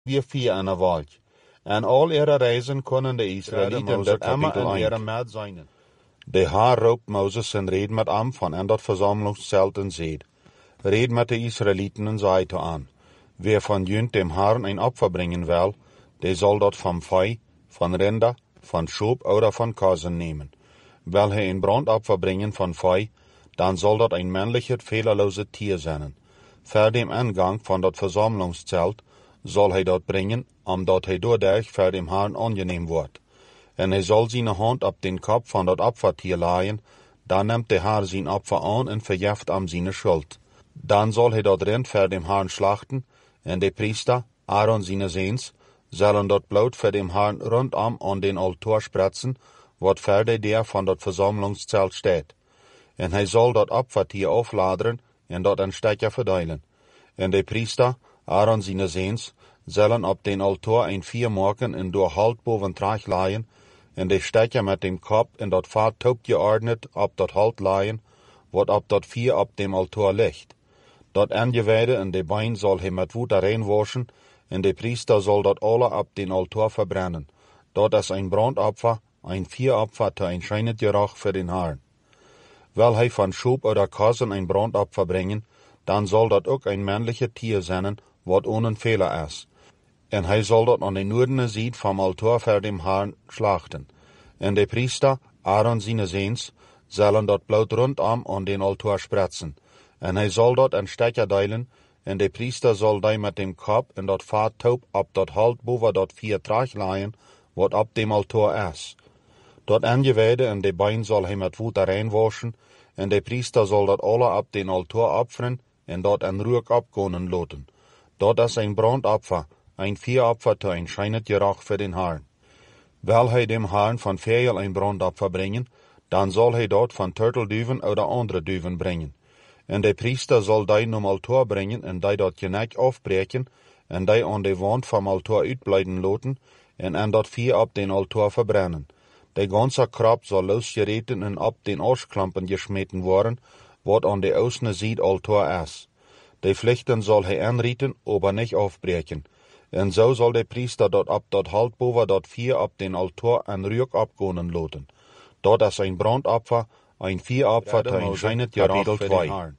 weer 4 in de wald. En al ihre Reisen konden de Israëlieten dat immer in ihre Maat zijn. De Haar roept Moses en reed met hem van en dat verzamelingszelt en zeed. Reed met de Israëlieten en zei te aan. Wer van junt dem Herrn ein Opfer bringen will, der soll dat van Fei, van Rinder, van Schop oder van Kasen nehmen. Will hij een Brandopfer bringen van Fei, dan soll dat ein männliches, fehlerloses Tier sein. Vor dem Eingang van dat Versammlungszelt soll hij dat bringen, omdat hij doordat voor dem Herrn angenehm wordt. En hij soll zijn hand op den Kopf van dat Opfertier laaien, dan neemt de Herr zijn Opfer aan en verjeft am seine Schuld. Dan soll hij dat Rind voor dem Herrn schlachten, en de Priester, Aaron seine Seens, zullen dat Blut voor dem Herrn rondom an den Altar spritzen, wat voor de deur van dat Versammlungszelt steht. En hij zal dat Opfertier aufladeren en dat een Stecher verdeilen. En de Priester, Aaron seine Seens, zullen op den Altar ein 4 maken en door halt boven traag laaien, en de Stecher met dem Kopf en dat vaart taub geordnet op dat halt laaien, wat op dat 4 op dem Altar ligt. Dat Angeweide en de Bein soll hij met Water reinwaschen, en de Priester soll dat alle op den Altar verbrennen. Dat is ein Brandopfer, ein 4 Opfer te ein scheinet Geruch für den Herrn. Will hij van Schub oder Kassen ein Brandopfer bringen, dan soll dat ook ein männliches Tier sein, wat ohne Fehler is. En hij soll dat an de noordene Seite vom Altar für dem Herrn schlachten. En de Priester, Aaron seine Seens, zullen dat Blut rondom an den Altar spritzen. En hij zal dat een Stecher deilen, en de Priester zal die met dem Kopf en dat vaart taub op dat halt boven dat 4 traag laaien, wat op dem Altar is. Dat Angeweide en de Bein zal hij met Water reinwaschen, en de Priester zal dat alle op den Altar opferen, en dat en rook opkonen laten. Dat is een Brandopfer, ein 4 Opfer te ein scheinet Geruch für den Herrn. Will hij dem Herrn van Vegel ein Brandopfer bringen, dan zal hij dat van turtelduven oder andere duven bringen. En de Priester zal die nom Altar bringen en die dat genek afbreken en die aan de wand vom Altar uitblijden laten en dat 4 op den Altar verbrennen. De ganze Krab zal losgereten en op den Arschklampen geschmeten worden, wat aan de außene Seite Altar is. De Pflichten zal hij aanrieten, aber nicht afbreken. En zo zal de Priester dat op dat halt boven dat 4 op den Altar en ruik opkonen laten. Dat is een Brandopfer, ein 4 Opfer te ein scheinet Geruch für den Herrn.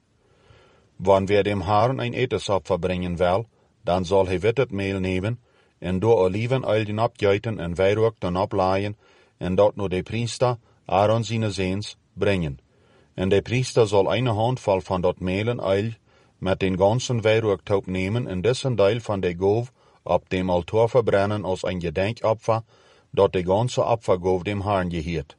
Wann wer dem Herrn ein Etesopfer bringen will, dan zal hij wittet Mehl nemen, en door Olivenöl den abgeiten en Weihrauch den ablaaien, en dat nur de Priester, Aaron seine Seens, bringen. En de Priester zal eine Handvoll van dat Mehl en Öl met den ganzen Weihrauchtaub nemen en dessen Deel van de Gov op dem Altar verbrennen als ein Gedenkopfer, dat de ganze Opfergov dem Herrn gehiert.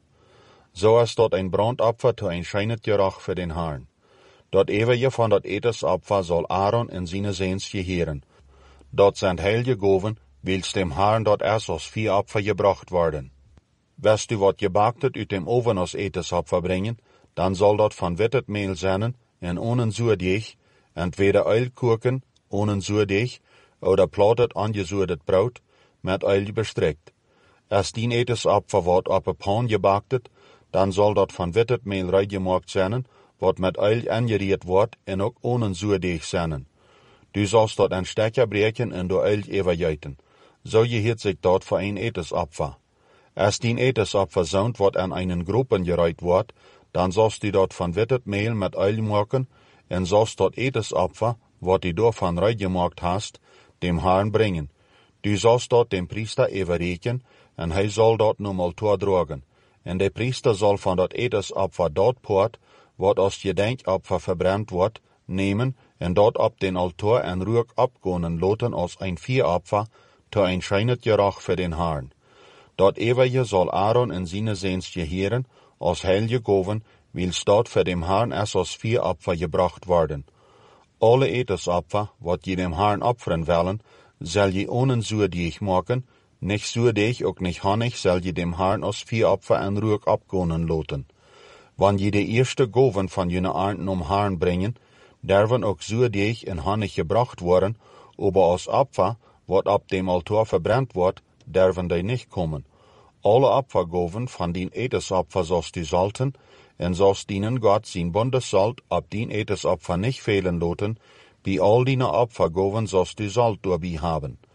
So ist dat ein Brandopfer te ein scheinet Geruch für den Herrn. Dat eeuwige van dat Etesopfer soll Aaron en seine Seens geheren. Dat zijn heilige Goven, wils dem Herrn dat erst als 4 Opfer gebracht worden. West du wat gebaktet uit dem Oven als Etesopfer bringen, dan zal dat van wittet Mehl zijn en ohne zuurdeeg, entweder Eilkurken, ohne zuurdeeg, oder platet angezuurdet Brot, met Eil bestrickt. Als dien Etesopfer wordt op een pan gebaktet, dan zal dat van wittet Mehl reingemaakt zijn, wat met Eil angeriert wordt en ook ohne zuurdeeg zijn. Du sollst dort een Stecher breken en door Eil evergeiten. So gehiert sich dort voor een Etesopfer. Als dien Etesopfer zound wat aan einen Gruppen gereiht wordt, dan sollst du dort van wittet Mehl met Eil maken en sollst dort Etesopfer, wat du daarvan reingemaakt hast, dem Herrn bringen. Du sollst dort dem Priester everreken en hij zal dort nom Altar dragen. En de Priester zal van dat Etesopfer dort poort, wat als Gedenkopfer verbrannt wordt, nemen en dort op den Altar en rook opkonen laten als ein 4 Opfer, te ein scheinet Geruch für den Herrn. Dat eeuwige zal Aaron en seine Seens geheren, als heilige Goven, wils dort für dem Herrn erst als 4 Opfer gebracht worden. Alle Etesopfer, wat je dem Herrn opferen willen, zal je ohne zuurdeeg maken, nicht zuurdeeg ook nicht honig zal je dem Herrn als 4 Opfer en rook opkonen laten. Wann je de eerste Goven van jene Arnden om Herrn brengen, derven ook zuurdeeg en honig gebracht worden, aber als Opfer, wat op dem Altar verbrannt wordt, derven die nicht kommen. Alle Opfergoven van dien Etesopfer sollst du salten, en sollst dienen Gott zijn Bundessalt op dien Etesopfer nicht fehlen laten, bij al diene Opfergoven sollst du Salt doorbij haben.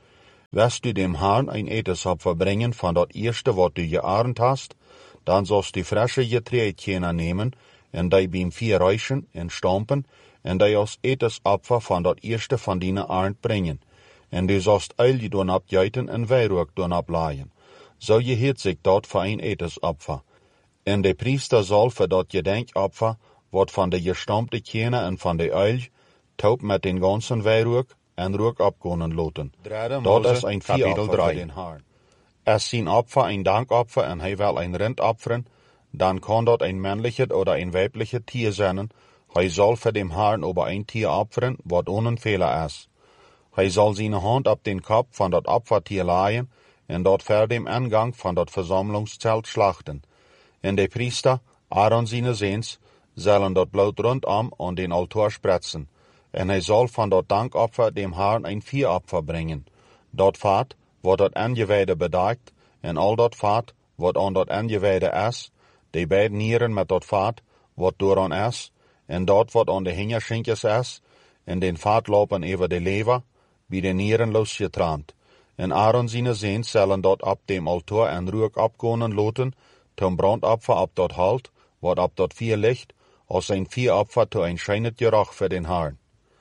Wirst du dem Herrn ein Etesopfer bringen von dat erste, wat du gearnt hast, dann sollst du frische Getreidtjener nehmen, en die beim Vieh räuschen en stampen, en die als Etesopfer von dat erste von dine Arnd bringen. En du sollst Öl doen abjuiten en Weihrauch doen ablaaien. So geheert sich dort für ein Etesopfer. En de Priester soll für dat Gedenkopfer, wat von de gestampte Tjener en van de Öl, taub mit den ganzen Weihrauch en Ruch abgonen loten. Dat is ein Viehopfer für den Herrn. Es zijn Opfer ein Dankopfer en hij will ein Rind opfern, dann kann dort ein männliches oder ein weibliches Tier sein. Hij soll für dem Herrn über ein Tier opfern, wat ohne Fehler ist. Hij soll seine Hand auf den Kopf von dat Opfertier leihen en dort vor dem Eingang von dat Versammlungszelt schlachten. En de Priester, Aaron seine Sehns, sollen dat Blut rundum an den Altar spritzen. En hij soll von dat Dankopfer dem Herrn ein Viehopfer bringen. Dat Vaat, wat dat Angeweide bedagt, en al dat Vaat, wat an dat Angeweide is, die beide nieren met dat Vaat, wat dooran is, en dat wat an de hingerschinkjes is, en den Vaat lopen over de lever, bij de nieren losgetraand. En Aaron seine Sehns zullen dat op dem Altar en Ruch abgonen loten, zum Brandopfer op dat halt, wat op dat Vieh ligt, als ein Viehopfer zu ein scheinet Geruch für den Herrn.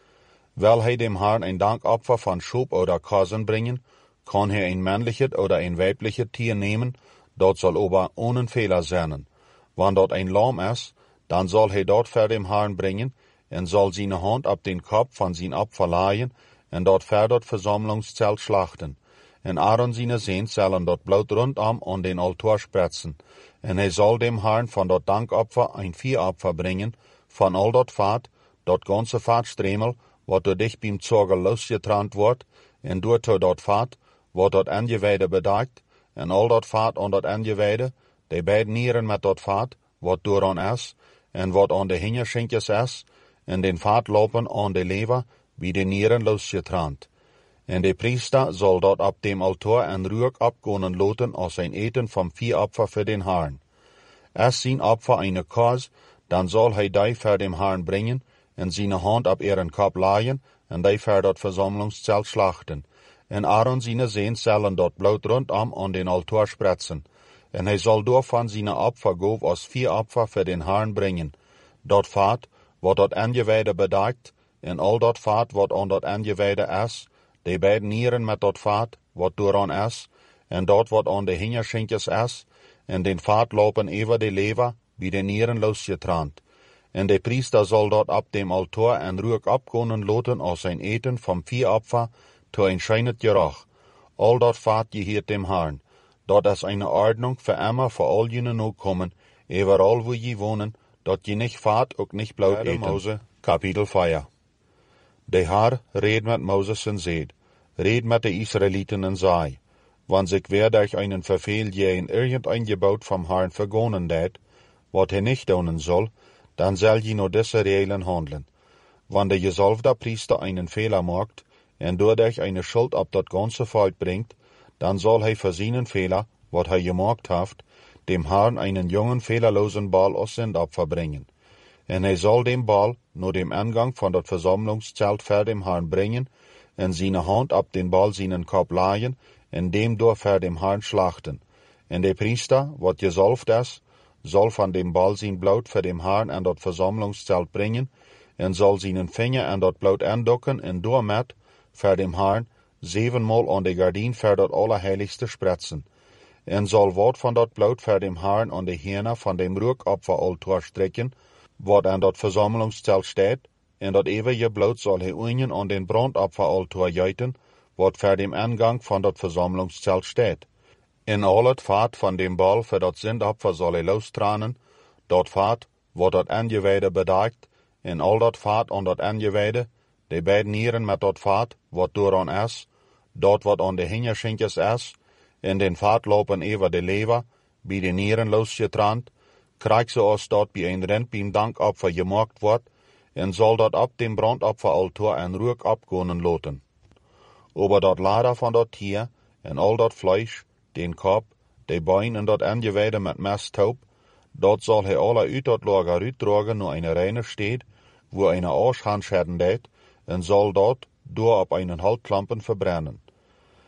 Will hij dem Herrn ein Dankopfer von Schub oder Kasen bringen, kann hij ein männliches oder ein weibliches Tier nehmen, dat soll aber ohne Fehler sein. Wann dort ein Lamm ist, dann soll hij dort für dem Herrn bringen, en soll seine Hand auf den Kopf von sein Opfer leihen, en dort für dat Versammlungszelt schlachten. En Aaron seine Sehns sollen dort Blut rundum an den Altar spritzen. En hij soll dem Herrn von dat Dankopfer ein Viehopfer bringen, von all dat Vaat, dat ganze Vaatstremel, wat door dich beim Zorger losgetrannt wordt, en door to dat Vaat, wat dat Angeweide bedagt, en al dat Vaat an dat Angeweide, die beide nieren met dat Vaat, wat dooran is, en wat an de hingerschinkjes is, en den Vaat lopen an de lever, wie de nieren losgetrannt. En de Priester soll dort op dem Altar en Ruch abgonen loten als ein Eten vom Viehopfer für den Herrn. Es sein Opfer eine Kos, dann soll hij die für dem Herrn bringen, en seine Hand op ihren Kopf leihen, en die für dat Versammlungszelt schlachten. En Aaron seine Sehns sollen dort Blut rundum an den Altar spritzen. En hij soll daarvan seine Opfer goof als Viehopfer für den Herrn bringen. Dat Vaat, wat dat Angeweide bedagt, en al dat Vaat, wat an dat Angeweide is, die beide nieren met dat Vaat, wat dooran is, en dat wat an de hingerschinkjes is, en den Vaat lopen over de lever, wie de nieren losgetrannt. En de Priester soll dort op dem Altar en Ruch abgonen loten als ein Eten vom Viehopfer, zu ein scheinet Geruch. All dat Vaat geheert dem Herrn. Dat is eine Ordnung für immer für all jene no kommen, überall wo je wohnen, dat je nicht Vaat ook nicht Blut eten. Mose, Kapitel 4. De Herr red met Moses en zeid, red met de Israeliten en zei, wann sich wer durch einen Verfehl je in irgendein Gebot vom Herrn vergonnen dat, wat hij nicht doen soll, dann soll je nur diese Regeln handeln. Wann der gesalbte Priester einen Fehler macht, en dadurch eine Schuld ab dat ganze Volk bringt, dann soll hij für seinen Fehler, wat hij gemacht hat, dem Herrn einen jungen, fehlerlosen Ball als Sündopfer bringen. En hij soll den Ball nur dem Eingang von dat Versammlungszelt vor dem Herrn bringen, en seine Hand ab den Ball seinen Kopf leihen, en dem durch vor dem Herrn schlachten. En der Priester, wat gesalbt ist, soll von dem Ball sein Blut für dem Herrn an dat Versammlungszelt bringen, en soll seinen Finger an dat Blut andocken en doormet, für dem Herrn, 7-mal an de Gardin für dat Allerheiligste spritzen. En soll wat von dat Blut für dem Herrn an de Hirne von dem Ruchopferaltar strecken, wat an dat Versammlungszelt steht, en dat ewige Blut soll hij unjen an den Brandopferaltar juiten, wat für dem Eingang von dat Versammlungszelt steht. En al het Vaat van dem Ball für dat Sündopfer soll hij lostranen, dat Vaat, wat dat Angeweide bedagt, en al dat Vaat an dat Angeweide, die beide nieren met dat Vaat, wat dooran is, dat wat an de hingerschinkjes is, en den Vaat lopen over de lever, bij de nieren losgetrannt, krijg zoals dat bij een Rind beim Dankopfer gemaakt wordt, en zal dat op dem Brandopferaltar en Ruch abgonen loten. Over dat Lader van dat Tier, en al dat Fleisch, den Kopf, de Bein en dat Angeweide met Mesttaub, dat zal hij alle uit dat Lager uitdragen naar eine reine Steed, wo eine Arschhand scherden deed, en zal dat door op einen Haltklampen verbrennen.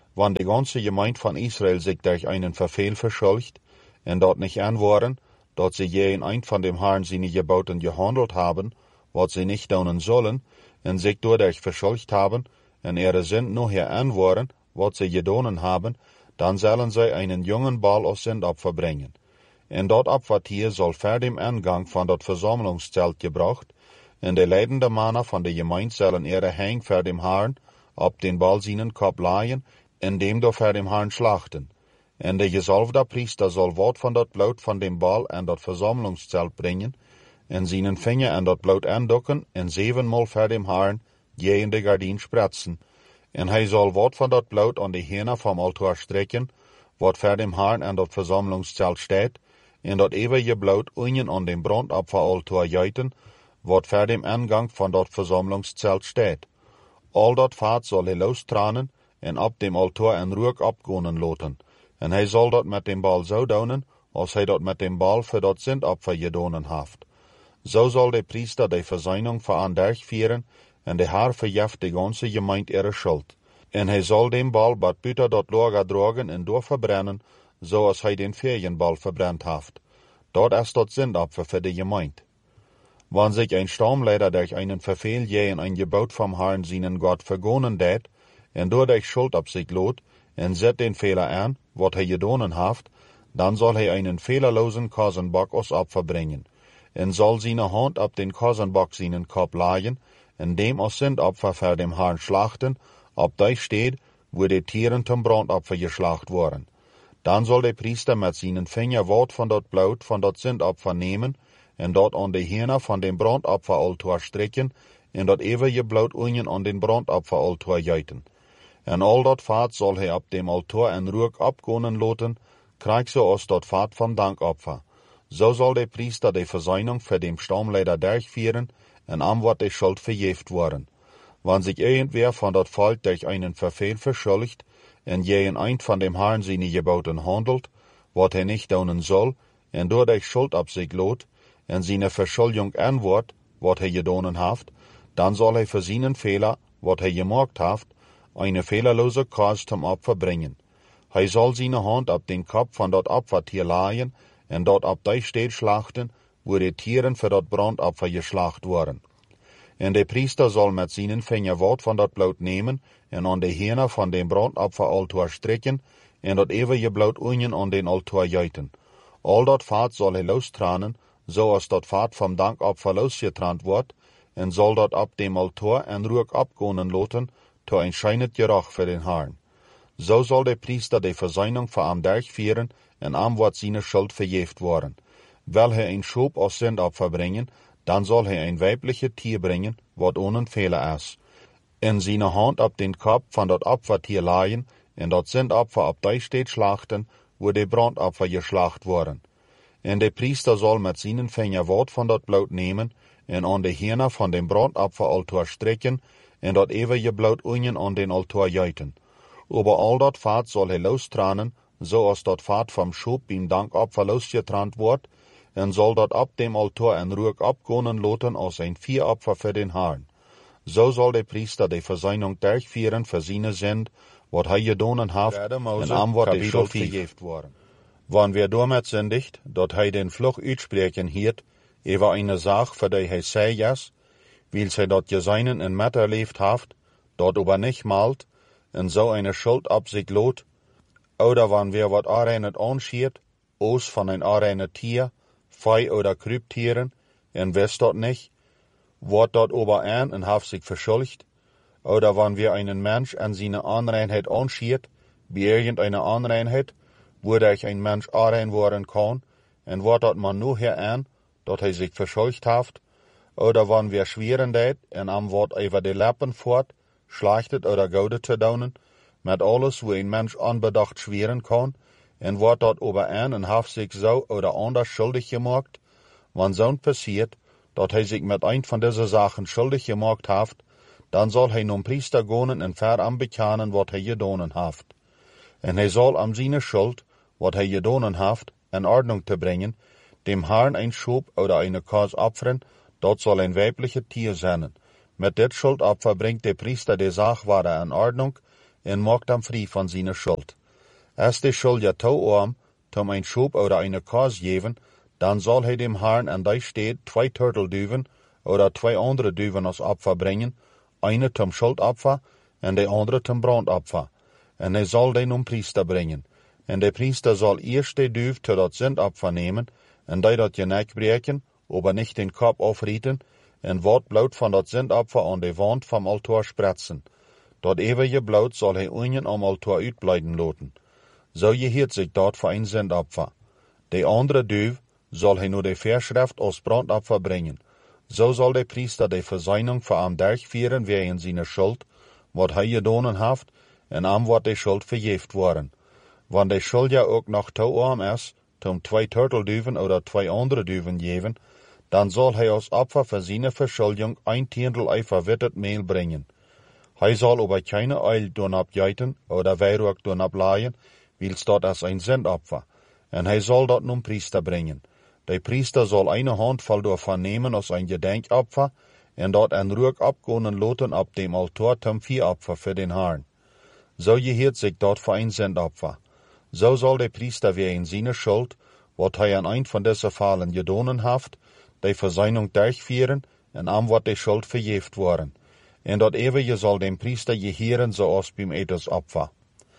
wann die ganze Gemeinde von Israel sich durch einen Verfehl verschuldigt und dort nicht anworden, dort sie je in ein von dem Herrn seine Geboten gehandelt haben, was sie nicht tun sollen, und sich dadurch verschuldigt haben, und ihre Sünd nachher anworden, was sie getan haben, dann sollen sie einen jungen Ball aus Sündopfer bringen. Und dort Opfertier soll vor dem Eingang von dort Versammlungszelt gebracht, und die leidende Männer von der Gemeinde sollen ihre Hänge vor dem Herrn ab den Ball seinen Kopf leihen, indem du vor dem Herrn schlachten. Und der gesalbte Priester soll Wort von dort Blut von dem Ball an dort Versammlungszelt bringen, und seinen Finger an dort Blut anducken, und 7-mal vor dem Herrn je in die Gardin spritzen. Und hij soll Wort von dort Blut an die Hörner vom Altar strecken, wat vor dem Herrn an dort Versammlungszelt steht, und dort ewige Blut unten an dem Brandopferaltar jäuten, wat vor dem Eingang von dort Versammlungszelt steht. All dort Fahrt soll hij lostranen, und ab dem Altar en Ruck abgonen loten. Und hij soll dort mit dem Ball so daunen, als hij dort mit dem Ball für dort Sündopfer gedonen haft. So soll der Priester die Versöhnung durchführen, und der Herr verjeft die ganze Gemeinde ihre Schuld. Und hij soll den Ball bad büter dort Lager dragen und dort verbrennen, so als hij den Ferienball verbrennt haft. Dort ist dort Sündopfer für die Gemeinde. Wann sich ein Stammleiter durch einen Verfehl je in ein Gebot vom Herrn seinen Gott vergonnen tät, und dadurch Schuld ab sich lot, und set den Fehler an, wat hij gedonen haft, dann soll hij einen fehlerlosen Kasenbock aus Opfer bringen, und soll seine Hand ab den Kasenbock seinen Kopf leihen, und dem aus Sündopfer vor dem Herrn schlachten, ob da steht, wo die Tieren zum Brandopfer geschlacht wurden. Dann soll der Priester mit seinen Finger Wort von dort Blut von dort Sündopfer nehmen, und dort an die Hörner von dem Brandopferaltar strecken, und dort ewige Blut unten an den Brandopferaltar jäuten. Und all dort Fahrt soll er ab dem Altar en Ruck abgonen loten, krieg so aus dort Fahrt vom Dankopfer. So soll der Priester die Versöhnung für dem Stammleiter durchführen, und am wird die Schuld verjeft worden. Wann sich irgendwer von dort Volk durch einen Verfehl verschuldigt, und je in ein von dem Herrn seine Geboten handelt, wat er nicht tun soll, und dadurch Schuld ab sich lot, und seine Verschuldung anwort, wat er gedonen haft, dann soll er für seinen Fehler, wat er gemacht haft, eine fehlerlose Kause zum Opfer bringen. Er soll seine Hand ab den Kopf von dort Opfertier leihen, und dort ab der steht schlachten, wo die Tieren für dort Brandopfer geschlacht wurden. Und der Priester soll mit seinen Fingern Wort von dort Blut nehmen, und an die Hörner von dem Brandopferaltar strecken, und dort ewige Blut unten an den Altar jäuten. All dort Fahrt soll er lostranen, so als dort Fahrt vom Dankopfer losgetrannt wird, und soll dort ab dem Altar en Ruck abgonen loten, to ein scheinet Geruch für den Herrn. So soll der Priester die Versöhnung für am durchführen, und am wird seine Schuld verjeft worden. Will er ein Schub aus Sündopfer bringen, dann soll er ein weibliches Tier bringen, wat ohne Fehler ist. In seine Hand ab den Kopf von dort Opfertier leihen, und dort Sündopfer ab da steht schlachten, wo die Brandopfer geschlacht wurden. Und der Priester soll mit seinen Fingern Wort von dort Blut nehmen, und an die Hörner von dem Brandopferaltar strecken, und dort ewige Blut unten an den Altar jäuten. Über all dort Fahrt soll er lostranen, so als dort Fahrt vom Schub beim Dankopfer losgetrannt wird, und soll dort ab dem Altar en Ruck abgonen loten als ein Vieropfer für den Herrn. So soll der Priester die Versöhnung durchführen für seine Sünd, wat er gedonen haft, und am wird die Schuld verjeft worden. Wann wir damit sündigt, dort er den Fluch uitspreken hiert, über eine Sache, für die er sei jas, weil sie dort Geseinen in Met erlebt haft, dort aber nicht malt, und so eine Schuld ab sich lot, oder wann wir wat areinet anschiert, aus von ein areinet Tier, Fei oder Krübtieren, und wisst dort nicht, wird dort ober an und haft sich verschuldigt, oder wann wir einen Mensch an seine Anreinheit anschiert, wie irgendeine Anreinheit, wodurch ein Mensch arein worden kann, und wird dort man nur her an, dort er sich verschuldigt haft, oder wann wir schweren deit, und am Wort über die Lappen fort, schlachtet oder gaudet zu daunen, mit alles, wo ein Mensch anbedacht schweren kann, und wird dort ober an und haft sich so oder anders schuldig gemacht, wann so passiert, dort er sich mit ein von diesen Sachen schuldig gemacht haft, dann soll er nun Priester gehen und veram bekennen, wat er gedonen haft. Und er soll am seine Schuld, wat er gedonen haft, in Ordnung zu bringen, dem Herrn ein Schub oder eine Kause opfern, dort soll ein weibliches Tier sein. Mit dit Schuldopfer bringt der Priester die Sachware in Ordnung, en maakt hem vrij van zijn schuld. Als de schuld je touwarm, tom een schop oder eine kaas geven, dan zal hij dem Herrn en die steed 2 turtelduwen oder 2 andere duwen als Opfer brengen, eine zum Schuldopfer en de andere zum brandopfer. En hij zal den priester brengen. En de priester zal eerst de duw te dat zendopfer nemen, en die dat je nek breken, aber nicht den Kopf aufrieten, en wat bloed van dat zendopfer aan de wand vom altaar spretsen. Dat eeuwige bloed zal hij unjen am altaar uitbleiden laten. Zo geheert zich dat voor een zendopfer. De andere duw zal hij nu de Verschrift als brandopfer brengen. Zo zal de priester de verzeinung voor am durchführen wegen zijn schuld, wat hij gedaan heeft, en am wat de schuld vergeeft worden. Want de schuld ja ook nog touwarm is, tom 2 turtelduwen oder 2 andere duwen geven, dan zal hij als Opfer voor zijn verschulding 1 tiendel ei verwittet Mehl brengen. Hij zal aber keine Eil doen abgeiten oder Weihrauch doen ablaaien, wils dat als een zendopfer. En hij zal dat nun priester brengen. De priester zal eine handvol daarvan nemen als een gedenkopfer, en dat en Ruach abgonen laten op dem altaar zum Viehopfer für den Herrn. Zo geheert zich dat voor een zendopfer. Zo zal de priester wegen zijn schuld, wat hij aan een van deze Fallen gedaan heeft, de verzeinung durchführen, en am wat de schuld vergeeft worden. En dat eeuwige zal dem priester geheeren zoals beim Etesopfer.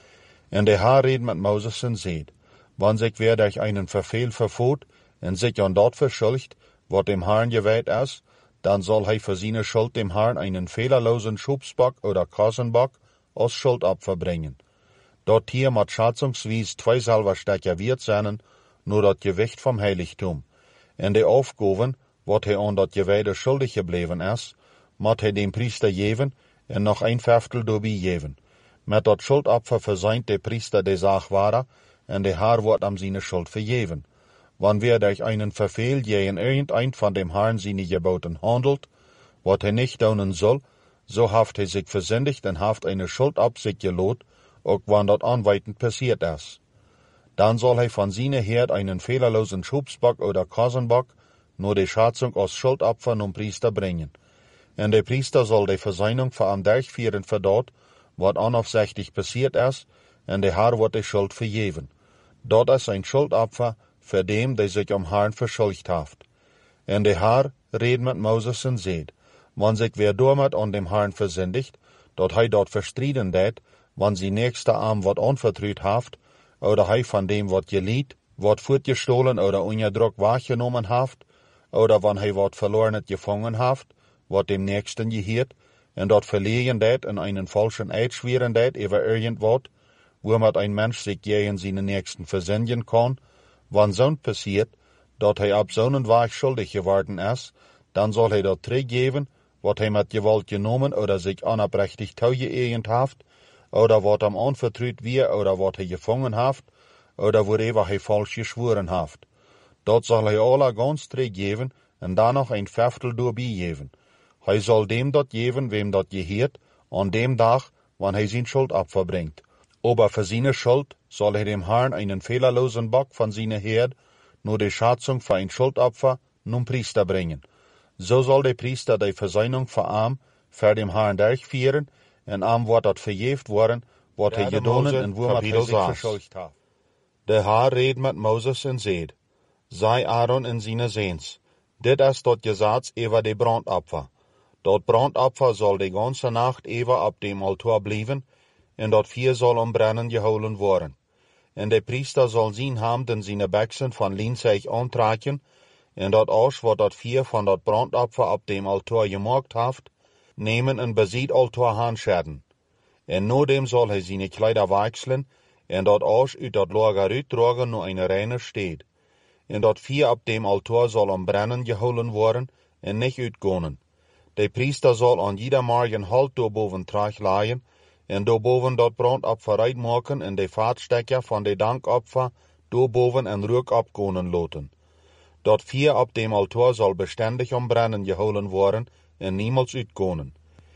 En de Herr redt met Moses en zeid, wann sich wer durch einen Verfehl verfoot, en sich an dat verschuldigt, wat dem Herrn geweiht is, dann soll hij für seine Schuld dem Herrn einen fehlerlosen Schubsbock oder Kassenbock als Schuldopfer bringen. Dort hier mat schätzungsweise 2 Silberstecker wert sein, nur dat Gewicht vom Heiligtum. En de Aufgaben, wat hij an dat Geweide schuldig gebleven is, mat hij dem Priester geven en noch ein Viertel dabei geven. Met dat Schuldopfer verseint de Priester de Sache wahrer, en de Herr wordt am seine Schuld vergeven. Wann wer durch einen Verfehl gegen irgendein von dem Herrn seine Geboten handelt, wat hij nicht tun soll, so haft hij sich versündigt en haft eine Schuld ab sich gelot, auch wann dat anweitend passiert is. Dann soll hij von seiner Herd einen fehlerlosen Schubsbock oder Kassenbock nur die Schätzung als Schuldopfer nun Priester bringen. En de Priester soll de verzeinung voor am durchführen für dat, wat unaufsichtlich passiert is, en de Herr wordt de Schuld vergeven. Dat is ein Schuldopfer für dem, der sich am Herrn verschuldigt haft. En de Herr redt mit Moses en zeid, wann sich wer damit an dem Herrn versündigt, dat hij dort verstrieden deed, wann sie nächste Arm wat anvertruut haft, oder hij von dem wat geliet, wat fortgestohlen oder ungedruckt wahrgenommen haft, oder wann hij wat verlorenet gefangen haft, wat dem Nächsten geheert, en dat verlegen deed en einen falschen Eid schweren deed über irgendwat, womit ein Mensch sich gegen seine Nächsten versündigen kann. Wann so passiert, dat hij ab zo'n Weg schuldig geworden is, dann soll hij dat teruggeven, wat hij met gewalt genomen oder sich unabrechtig toegeëigend haft, oder wat hem anvertruut wie, oder wat hij gefangen haft, oder worüber hij falsch geschworen haft. Dat zal hij alle ganz teruggeven, en dan nog een Viertel daarbij geven. Hij zal dem dat geven, wem dat geheert, an dem Tag, wann hij zijn Schuldopfer bringt. Aber für seine Schuld soll er dem Herrn einen fehlerlosen Bock von seiner Herd, nur die Schätzung für ein Schuldopfer, nun Priester bringen. So soll der Priester die Versöhnung für arm, für dem Herrn durchführen, en arm wird dat verjeft worden, wat er gedonen en womit hij sich verschuldigt hat. De Herr redt mit Moses en zeid, sei Aaron in seine Seens, dit is dat Gesetz über de Brandopfer. Dat Brandopfer soll die ganze Nacht über ab dem Altar bleiben, en dat Vieh soll am Brennen geholen worden. En de Priester soll zijn Hand in seine Bächsen von Linzeig antrekken, en dat Asch, wat dat Vieh von dat Brandopfer ab dem Altar gemaakt haft, nemen en beziet Altar handscheren. En no dem soll hij seine Kleider wechseln, en dat Asch uit dat Lager uitdragen nur eine reine steed. En dat Vieh ab dem Altar soll am Brennen geholen worden, en nicht uitgonen. De Priester soll an jeder Morgen halt daarboven terugleien, en daarboven dat brandopfer uitmaken en de vaatstekker van de dankopfer daarboven en Ruach abgonen laten. Dat Vieh ab dem Altar soll beständig am Brennen geholen worden en niemals uitgonen.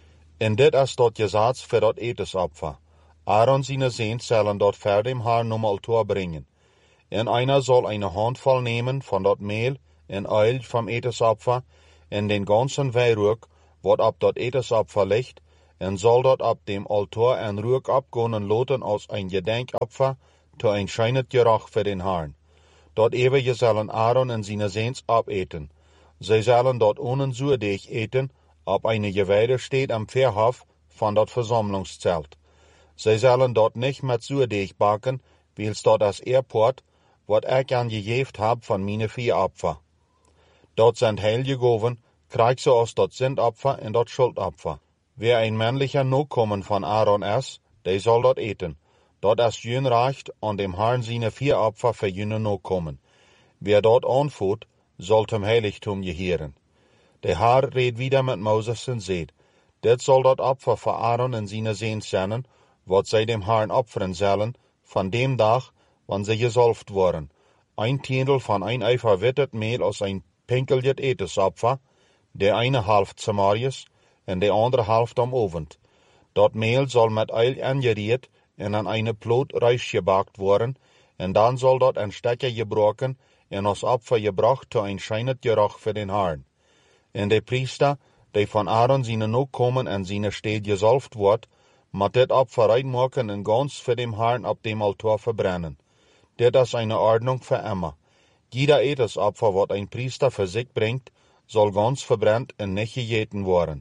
En dit is dat Gesetz für dat Etesopfer. Aaron seine Seens zullen dat voor dem Herrn am Altar bringen. En einer soll eine Handvoll nemen van dat Mehl en Öl vom Etesopfer en den ganzen Weihrauch, wat ab dat Etesopfer ligt, en soll dort ab dem Altar en Ruck abgonen loten als ein Gedenkopfer, to ein scheinet Geruch für den Herrn. Dort ewige sollen Aaron en seine Seens abeten. Sie sollen dort ohne Zuerdeeg eten, ob eine Geweide steht am Verhof von dort Versammlungszelt. Sie sollen dort nicht mit Zuerdeeg backen, weil's dort das Airport, wat ich angejeft hab von meine Viehopfer. Dort sind Heilgegoven, kriegt so aus dort Sündopfer und dort Schuldopfer. Wer ein männlicher Nachkommen von Aaron ist, der soll dort eten. Dort ist jün reicht und dem Herrn seine Viehopfer für jüne Nachkommen. Wer dort anfut, soll zum Heiligtum gehören. Der Herr redet wieder mit Moses und sagt, dit soll dort Opfer für Aaron und seine Seens sein, wat sie dem Herrn opfern sollen, von dem Tag, wann sie gesalbt worden. Ein Tiendel von ein Eifer wittet Mehl aus ein pinkeljet Etesopfer, der eine halft Samarias und der andere halft am Ovend. Dort Mehl soll mit Eil angeriert und an eine Plot reich gebackt worden, und dann soll dort ein Stecker gebrochen und aus Opfer gebracht zu ein scheinet Geruch für den Herrn. Und der Priester, der von Aaron seine Nachkommen an seine Stede gesalbt wird, mat dit Opfer reinmachen und ganz für dem Herrn ab dem Altar verbrennen. Dit ist eine Ordnung für immer. Jeder Etesopfer, wat ein Priester für sich bringt, soll ganz verbrennt und nicht gegeten worden.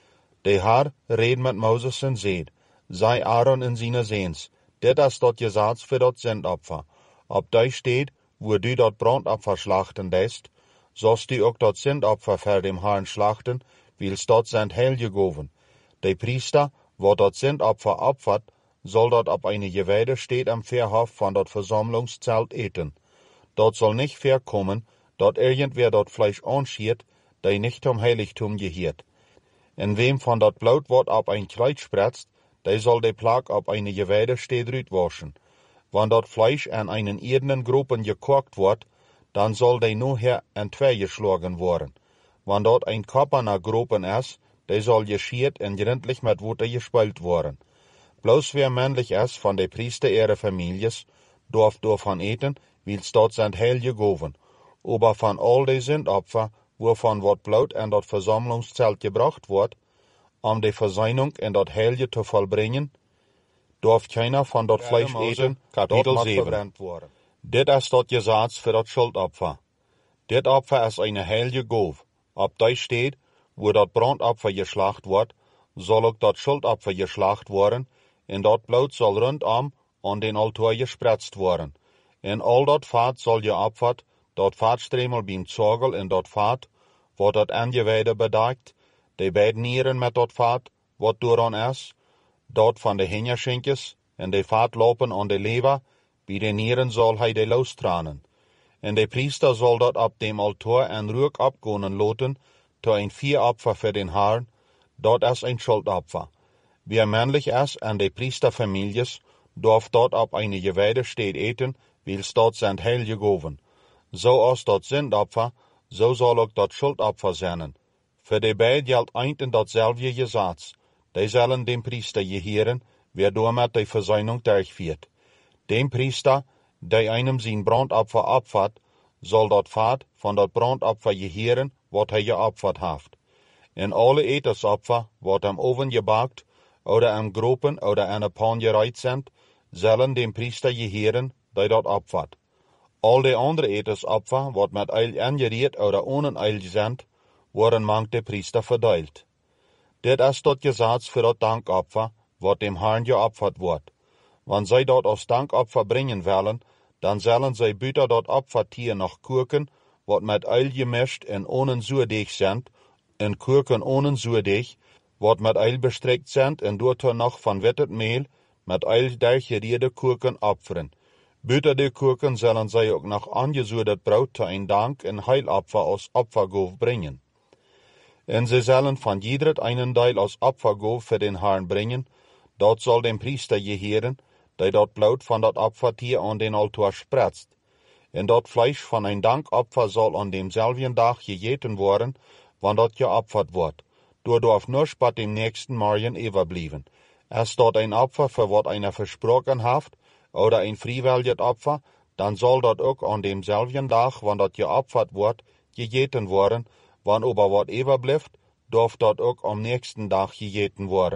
Der Herr redet mit Moses und sagt, sei Aaron in seine Seens, dit ist dort Gesetz für dort Sündopfer. Ob da steht, wo du dort Brandopfer schlachten lässt, sollst du auch dort Sündopfer für dem Herrn schlachten, weil's dort sind heilgegoven. Der Priester, wo dort Sündopfer opfert, soll dort ab eine Geweide steht am Verhof von dort Versammlungszelt eten. Dort soll nicht verkommen, dort irgendwer dort Fleisch anschiert, der nicht zum Heiligtum gehört. En wem von dort Blut wird ab ein Kleid spritzt, der soll de Plag ab eine Geweide steht rütwaschen. Wann dort Fleisch an einen irdenen Gruppen gekocht wird, dann soll der nachher in zwei geschlagen worden. Wann dort ein Kopf an der Gruppen ist, der soll geschiert und gründlich mit Wasser gespült worden. Bloß wer männlich ist von der Priester ihrer Families, darf davon eten, weil's dort sind heilgegoven. Aber von all den Sündopfer, wovon wat Blut in dort Versammlungszelt gebracht wird, die Versöhnung in dort Heilige zu vollbringen, darf keiner von dort Fleisch eten, Kapitel 7. Dit ist dort Gesetz für dort Schuldopfer. Dit Opfer ist eine heilige Gabe. Ob da steht, wo dort Brandopfer geschlacht wird, soll auch dort Schuldopfer geschlacht worden, und dort Blut soll rundum an den Altar gespritzt worden. In all dort Fahrt soll geopfert, dort Fahrtstremel beim Zorgel in dort Fahrt, wo dort Angeweide bedeckt, die beiden Nieren mit dort Fahrt, wat daran ist, dort von de Hingerschenkes, en de Fahrt lopen an de Leber, wie de Nieren soll hij de lostranen. En de Priester soll dort ab dem Altar en Ruck abgonen loten, to ein Viehopfer für den Herrn, dort ist ein Schuldopfer. Wer männlich ist an de Priesterfamilies, darf dort ab eine Geweide steht eten, weil's dort sind heilgegoven. So als dort Sündopfer, so soll auch dort Schuldopfer sein. Für die beiden gilt ein und dasselbe Gesetz. Die sollen dem Priester gehören, wer damit die Versöhnung durchführt. Dem Priester, der einem sein Brandopfer opfert, soll dort Fahrt von dort Brandopfer gehören, wat er geopfert hat. In alle Etesopfer, wat am Ofen gebackt, oder am Gropen oder an der Pan gereiht sind, sollen dem Priester gehören, der dort opfert. All die andere Etesopfer, wat mit Eil angeriert oder ohne Eil sind, worden mangt der Priester verteilt. Dit ist dort Gesetz für dort Dankopfer, wat dem Herrn geopfert wird. Wenn sie dort aus Dankopfer bringen wollen, dann sollen sie büter dort Opfertier noch Kurken, wat mit Eil gemischt und ohne Zuerdeeg sind, und Kurken ohne Zuerdeeg, wat mit Eil bestreckt sind, und dort noch von wettet Mehl mit Eil durchgerierte Kurken opfern. Büter die Kurken sollen sie auch noch angesudet Braut zu ein Dank und Heilopfer aus Opfergof bringen. Und sie sollen von jedret einen Teil aus Opfergof für den Herrn bringen, dort soll dem Priester gehören, der dort Blut von dort Opfertier an den Altar spritzt. Und dort Fleisch von ein Dankopfer soll an demselben Tag gegeten worden, wann dort geopfert wird. Du darf nur spat dem nächsten Morgen überblieben. Ist dort ein Opfer, für wat einer versprochen haft, oder ein freiwilliges Opfer, dann soll dort auch an demselben Tag, wann dort geopfert wird, gegeten worden, wann aber wat überbleibt, darf dort auch am nächsten Tag gegeten worden.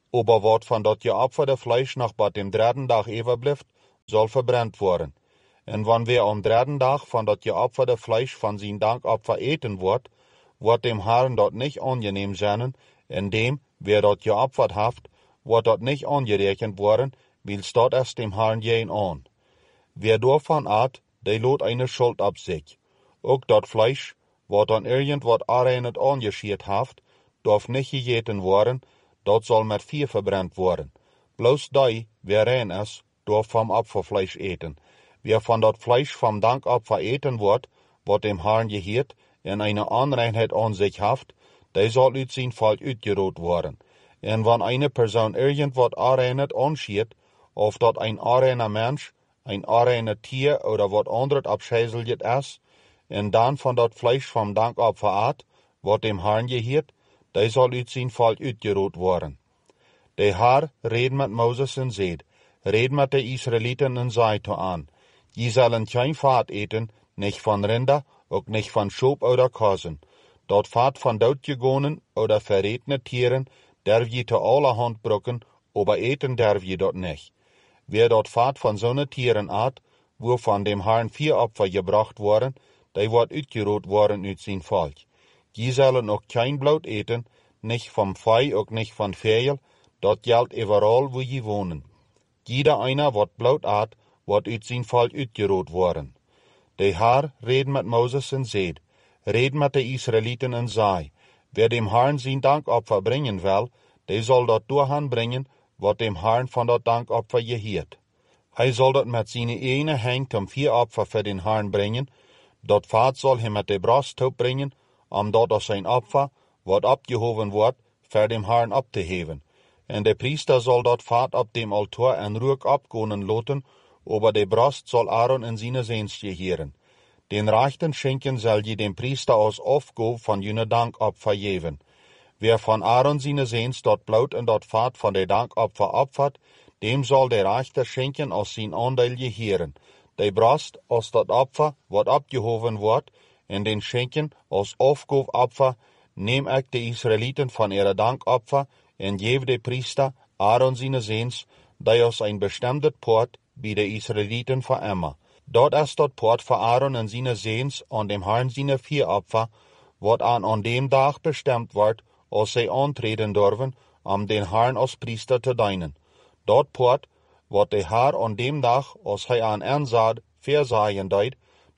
Aber wat van dat geopferde Fleisch noch bei dem dritten Tag overblijft, soll verbrannt worden. En wann wer am dritten Tag van dat geopferde Fleisch van zijn Dankopfer eten wordt dem Herrn dort nicht angenehm zijn, en dem, wer dat geopfert haft, wordt dat nicht angerechnet worden, wils dat es dem Herrn geen an. Wer davon at, der lot eine Schuld ab sich. Auch dat Fleisch, wat an irgendwat areinet angeschiert haft, darf nicht gegeten worden, dat soll mit Vier verbrannt worden. Bloß die, wer rein is, darf vom Opferfleisch eten. Wer von dat Fleisch vom Dankopfer eten wordt, wat dem Herrn geheert, en eine Anreinheit an sich haft, der soll uit zijn Volk uitgeroot worden. En wann eine Person irgendwat areinet anschiert, of dat ein areiner Mensch, ein areiner Tier oder wat anderes abscheißeljet is, en dan van dat Fleisch vom Dankopfer at, wat dem Herrn geheert, der soll uit zijn Volk uitgeroot worden. Der Herr red mit Moses en zeid, red mit de Israeliten en zei to aan, je zullen kein Vaat eten, nicht von Rinder, ook nicht von Schoop oder Kosen. Dat Vaat von doodgegonen oder verretene Tieren, derf je te allerhand brucken, aber eten derf je dat nicht. Wer dat Vaat von zo'n Tieren at, wo von dem Herrn 4 Opfer gebracht worden, der wordt uitgeroot worden uit zijn Volk. Je zullen ook kein Blut eten, nicht vom Vieh, ook nicht von Vögel, dat geldt überall, wo je wohnen. Jeder einer, wat Blut at, wordt uit zijn Volk uitgeroot worden. De Herr red mit Moses en zeid, red mit de Israeliten en zei, wer dem Herrn zijn Dankopfer bringen will, der soll dat doorhan bringen, wat dem Herrn van dat Dankopfer geheert. Hij soll dat met zijn ene hand om 4 Opfer für den Herrn bringen, dat Vaat soll hem met de brasttaup bringen, om dat als zijn Opfer, wat abgehoven wordt, für dem Herrn ab te heven. En de priester soll dat Vaat op dem Altar en Ruck abgonen loten, aber de Brast soll Aaron in seine Seens geheeren. Den rechten Schenken soll je dem Priester als Aufgabe von jene Dankopfer geven. Wer von Aaron seine Seens dort Blut en dat Vaat von de Dankopfer opfert, dem soll der rechte Schenken als sein Anteil geheeren. De Brast als dat Opfer, wat abgehoven wordt, en den Schenken als Aufgabe-Opfer, neem ik de Israeliten von ihre Dankopfer en geef de Priester Aaron seine Seens, die aus ein bestimmtes Port bij de Israeliten verämmer. Dort ist dat Port für Aaron en seine Seens an dem Herrn seine 4 Opfer, wat an dem Tag bestimmt wordt, als sie antreten dürfen, den Herrn als Priester te dienen. Dat Port, wat de Herr an dem Tag, als hij aan Ernsaad versagen deed,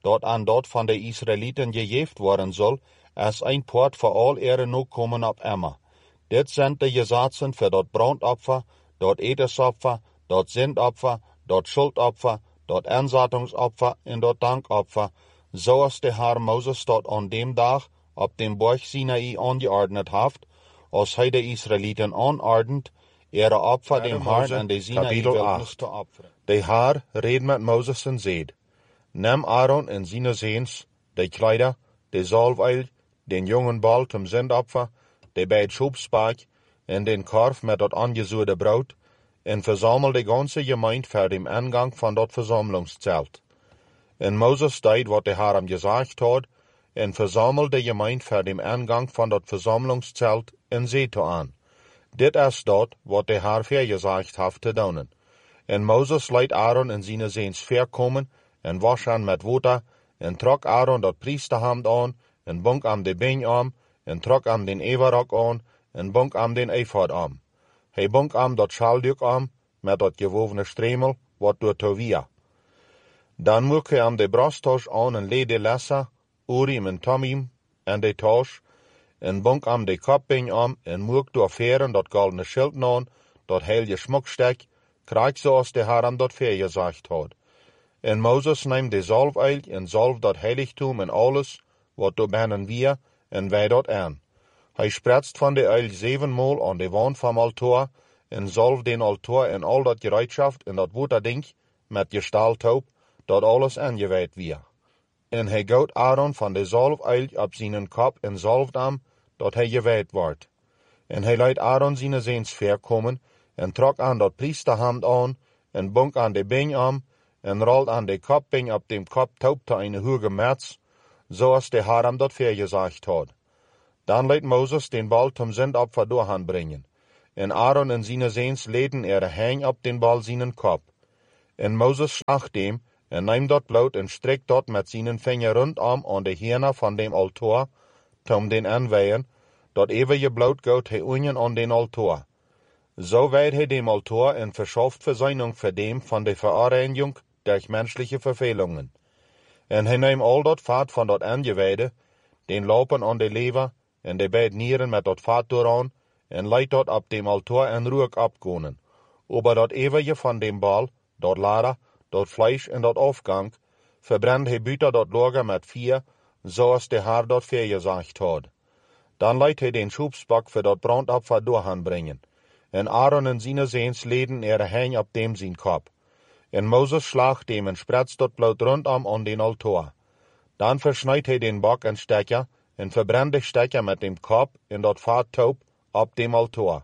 dat van de Israeliten gegeven worden soll, is ein Port für all ihre Nachkommen ab immer. Dit sind de Gesetzen für dat Brandopfer, dat Etesopfer, dat Sintopfer, dat Schuldopfer, dat Ansaatungsopfer en dat Dankopfer, zoals de Herr Moses dat an dem Tag op dem Berg Sinai angeordnet haft, als hij de Israeliten anordnet, ihre Opfer dem Herrn an de Sinai-Wildnis te opferen. De Herr red met Moses en zeid, neem Aaron en seine Seens, de Kleider, de Salveil, den jungen Bal zum Sintopfer, de beid Schubspark en den Korf met dat angezuurde Brood, en verzamel de ganze Gemeinde voor dem Eingang van dat Versammlungszelt. En Moses deed wat de Herr hem gesagt had, en verzamel de Gemeinde voor dem Eingang van dat Versammlungszelt en zei aan. Dit is dat wat de Herr vergesagt heeft te doen. En Moses leidt Aaron en seine Seens verkomen, en wasch aan met water, en trok Aaron dat priesterhemd aan, en bunk am de been aan, en trok am den everok aan, en bunk am den ephod aan. Hij bunk am dat schalduk aan, met dat gewovene stremel, wat door tovia. Dan moek hij am de brasttas aan en leed de lesser, Urim en Tomim, en de tas, en bunk am de kopbeen aan, en moek door veren dat goldene schild aan, dat heilige schmuckstek, krijg zoals de Herr am dat vergesagt had. En Moses neemt de zalveil en zalf dat heiligtum en alles, wat door binnen wir, en wij dat aan. Hij spretst van de eil 7-mal aan de wand vom Altar, en zalf den Altar en al dat gereedschaft en dat waterding, met gestalthoop, dat alles aangewijd wir. En hij goot Aaron van de zalveil op zijn kop en zalft am, dat hij gewijd wordt. En hij leidt Aaron seine Seens verkomen, en trok aan dat priesterhemd aan, en bunk aan de been am, en rolt aan de kopbeen op dem kop taupte eine hoge Metz, zoals de Herr hem dat vergesagt had. Dan leidt Moses den Bal zum Sintopfer doorhan brengen. en Aaron en seine Seens leden hang op den Bal seinen Kopf. En Moses slacht dem, en neemt dat bloed en strekt dat met seinen Finger rondom aan de Hirne van dem Altar, tom den aanweihen, dat eeuwige bloed goot hij unien aan den Altar. So weiht hij dem Altar en verschafft Versöhnung für dem von der Verreinigung durch menschliche Verfehlungen. En hij neemt al dat vaat van dat aangeweide, den lopen aan de lever, en de beide nieren met dat vaat dooraan, en leidt dat op dem Altar en rook abgonen. Aber dat eeuwige van dem Bal, dat lader, dat Fleisch en dat Aufgang, verbrennt hij buiten dat Lager met vier, zoals de Heer dat vergezegd had. Dan leidt hij den Schubsbak voor dat brandopfer doorhanbrengen. En Aaron en seine Seens leden hang op dem zijn Kopf. En Moses slacht dem en spretzt dat bloed rondom aan den Altar. Dan versnijdt hij den Bak en Stecker, en verbrennt de Stecker met dem Kopf en dat vaat taub op dem Altar.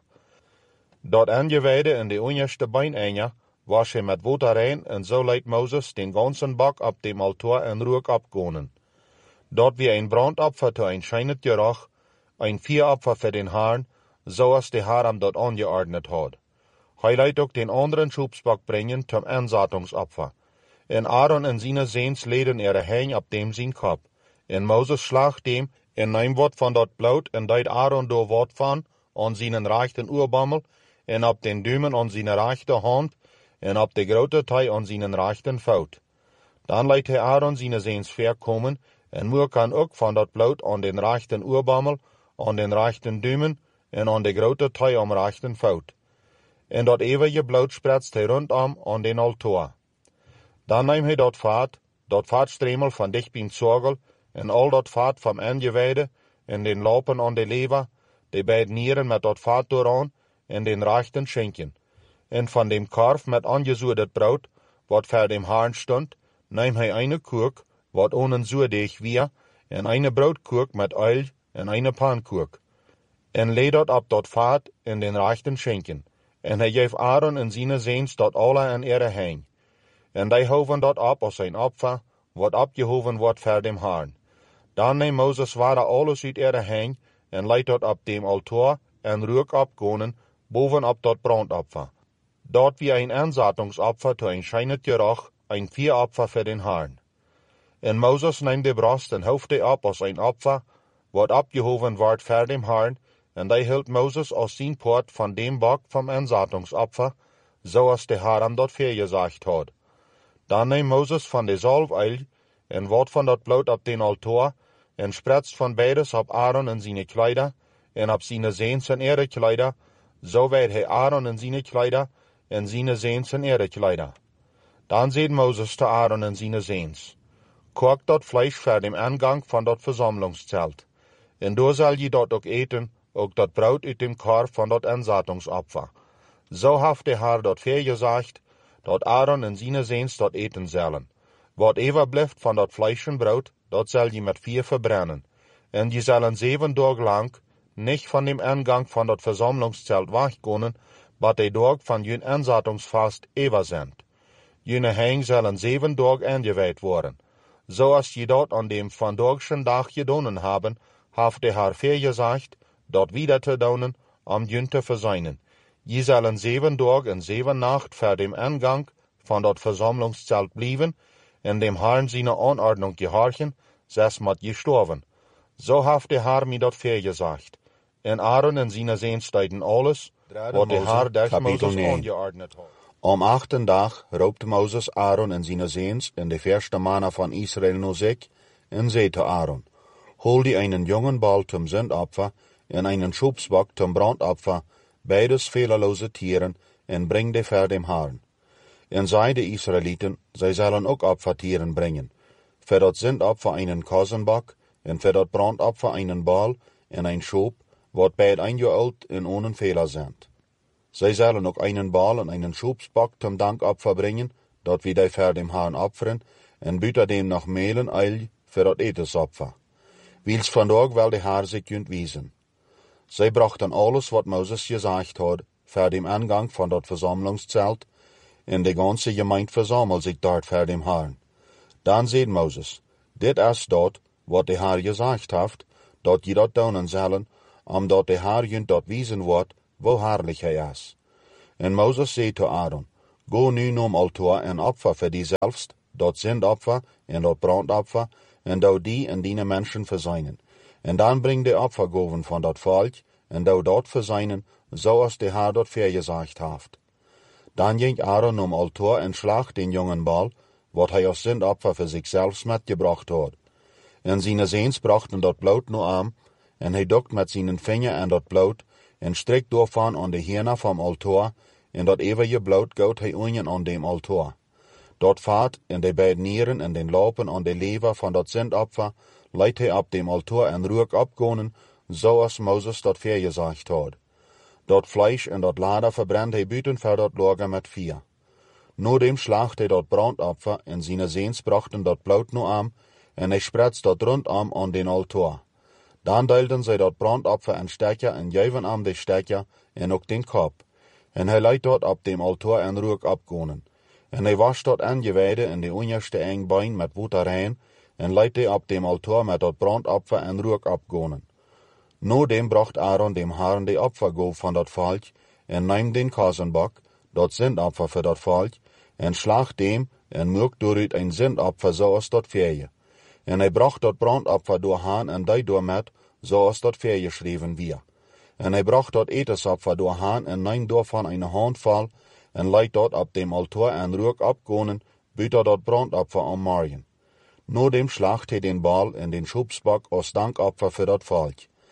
Dat aangeweide en de onderste beinenger was hij met water rein, en zo leidt Moses den ganzen Bak op dem Altar en rook abgonen. Dat wie een brandopfer te een schijnet geruch, een vieropfer voor den Herrn, zoals de Heer hem dat angeordnet had. Hij leidt ook den anderen Schubsbak brengen zum Ansattungsopfer. En Aaron en seine Seens leden hang op dem zijn Kopf. En Moses slacht dem, en neemt wat van dat bloed, en deit Aaron door wat van, aan seinen rechten oorbammel, en op den duimen aan seine rechte hand, en op de grote tij aan seinen rechten voet. Dan leidt hij Aaron seine Seens verkomen, en moer kan ook van dat bloed aan den rechten oorbammel, aan den rechten duimen, en aan de grote tij am rechten voet. En dat eeuwige bloed spretst hij rondom aan den Altar. Dan neemt hij dat vaatstremel van dicht bij Zorgel, en al dat vaat van aangeweide, en den lopen aan de lever, de beide nieren met dat vaat dooraan, en den rechten schenken. En van dem Korf met angezuurdet brood, wat voor dem Herrn stond, neemt hij eine kurk, wat ohne zuurdeeg weer, en eine broodkurk met oil, en eine pankurk. En leed dat op dat vaat in den rechten schenken. En hij geeft Aaron en seine Seens dat alle aan hang. En die hoven dat op als een opfer, wat opgehoven wordt voor dem Herrn. Dan neemt Moses water alles uit hang, en leidt dat op dem Altar, en rook abgonen, bovenop dat brandopfer. Dat wie een Ansattungsopfer te een schijnet geruch, een vieropfer voor den Herrn. En Moses neemt de brost en hoeft die op als een opfer, wat opgehoven wordt voor dem Herrn, en die hield Moses als zijn poort van dem Bak vom Ansattungsopfer, zoals de Heer hem dat vergezegd had. Dan neemt Moses van de zalfolie, en wat van dat bloed op den Altar, en spretst van beides op Aaron en seine Kleider, en op seine Seens en ihre Kleider, so werd hij Aaron en seine Kleider, en seine Seens en ihre Kleider. Dan zei Moses te Aaron en seine Seens, kook dat Fleisch voor dem Angang van dat Versammlungszelt, en door zal je dat ook eten, ook dat brood uit dem Korf van dat Ansattungsopfer. So haft de Heer dat vergezegd, dat Aaron en seine Seens dat eten zullen. Wat overblijft van dat Fleisch en brood, dat zal je met 4 verbrennen. En je zullen 7 dagen lang nicht van dem Angang van dat Versammlungszelt wegkomen, wat de dag van jun Ansattungsfast ever sind. Jene hang zullen 7 dagen aangewijd worden. Zoals je dat aan dem vandagschen dag gedaan hebben, haft de Heer vergezegd, dat wieder te doen, om jun te verzuinen. Je zullen 7 dagen en 7 nacht voor dem Angang van dat Versammlungszelt blijven, en dem Herrn seine Anordnung gehorchen, zes moet je sterven. So haft de Heer mij dat vergezegd. En Aaron en seine Seens deiden alles, wat de Heer durch Moses angeordnet had. Am 8. dag roept Moses Aaron en seine Seens en de verste mannen van Israël naar zich, en zei te Aaron, hol die einen jongen Bal zum Sündopfer, en einen Schubsbock zum Brandopfer, beides fehlerlose Tieren, en bring die voor dem Herrn. En zei de Israëlieten, zij zullen ook Opfertieren brengen. Voor dat Sündopfer einen Kozenbock, en voor dat Brandopfer einen Bal, en ein Schub, wat beid eingeold en ohne Fehler sind. Zij zullen ook einen Bal en einen Schubsbock zum Dankopfer bringen, dat wie die voor dem Herrn opferen, en buiten dem noch mehlen eil voor dat Etesopfer. Wils vandaag wel de Heer zich kunt wiesen. Zij brachten alles wat Moses gezegd had, voor dem Angang van dat Versammlungszelt, en de ganze Gemeinde versammelt zich dort voor dem Herrn. Dan zei Moses, dit is dat, wat de Heer gezegd heeft, dat je dat doen zullen, omdat de Heer junt dat wiesen wordt, wo herrlich hij is. En Moses zei tot Aaron, go nu nom altaar en opfer voor die zelfst, dat zindopfer en dat brandopfer, en dou die en die mensen verzeinen. En dan bring de opfergoven van dat volk, en dou dat verzeinen, zoals de Heer dat vergezegd heeft. Dan ging Aaron nom altaar en slag den jongen bal, wat hij als zindopfer voor zichzelf metgebracht had. En zijn zeens brachten dat bloed nu aan, en hij dokt met zijn vinger aan dat bloed, en strikt doorvan aan de hirna van altaar, en dat eeuwige bloed goot hij unjen aan dem altaar. Dat vaat in de beide nieren en den lopen aan de lever van dat zindopfer, leidt hij op dem altaar en rook opgonen, zoals Moses dat vergezegd had. Dat vlees en dat lader verbrennt hij buiten voor dat lager met vier. Nodem slaagt hij dat brandopfer en zijn zeens brachten dat bloed nu aan, en hij spretst dat rondom aan den altaar. Dan deelden zij dat brandopfer en stekker en geven aan de stekker en ook den kop. En hij leidt dat op dem altaar en rook opgonen. En hij wascht dat aangewijde in de onderste eng bein met water rein, en leidt hij op dem altaar met dat brandopfer en rook opgonen. Nodem bracht Aaron dem Herrn de opfergoof van dat volk, en neemt den kazenbak, dat zindopfer voor dat volk, en slaagt dem, en maakt daaruit een zindopfer zoals dat verje. En hij bracht dat brandopfer door haan en die door met, zoals dat vergeschreven weer. En hij bracht dat etensopfer door haan en neemt daarvan een handvol, en leidt dat op dem altaar en rook opgonen, buiten dat brandopfer om morgen. Nodem slaagt hij den bal en den schubsbak als dankopfer voor dat volk.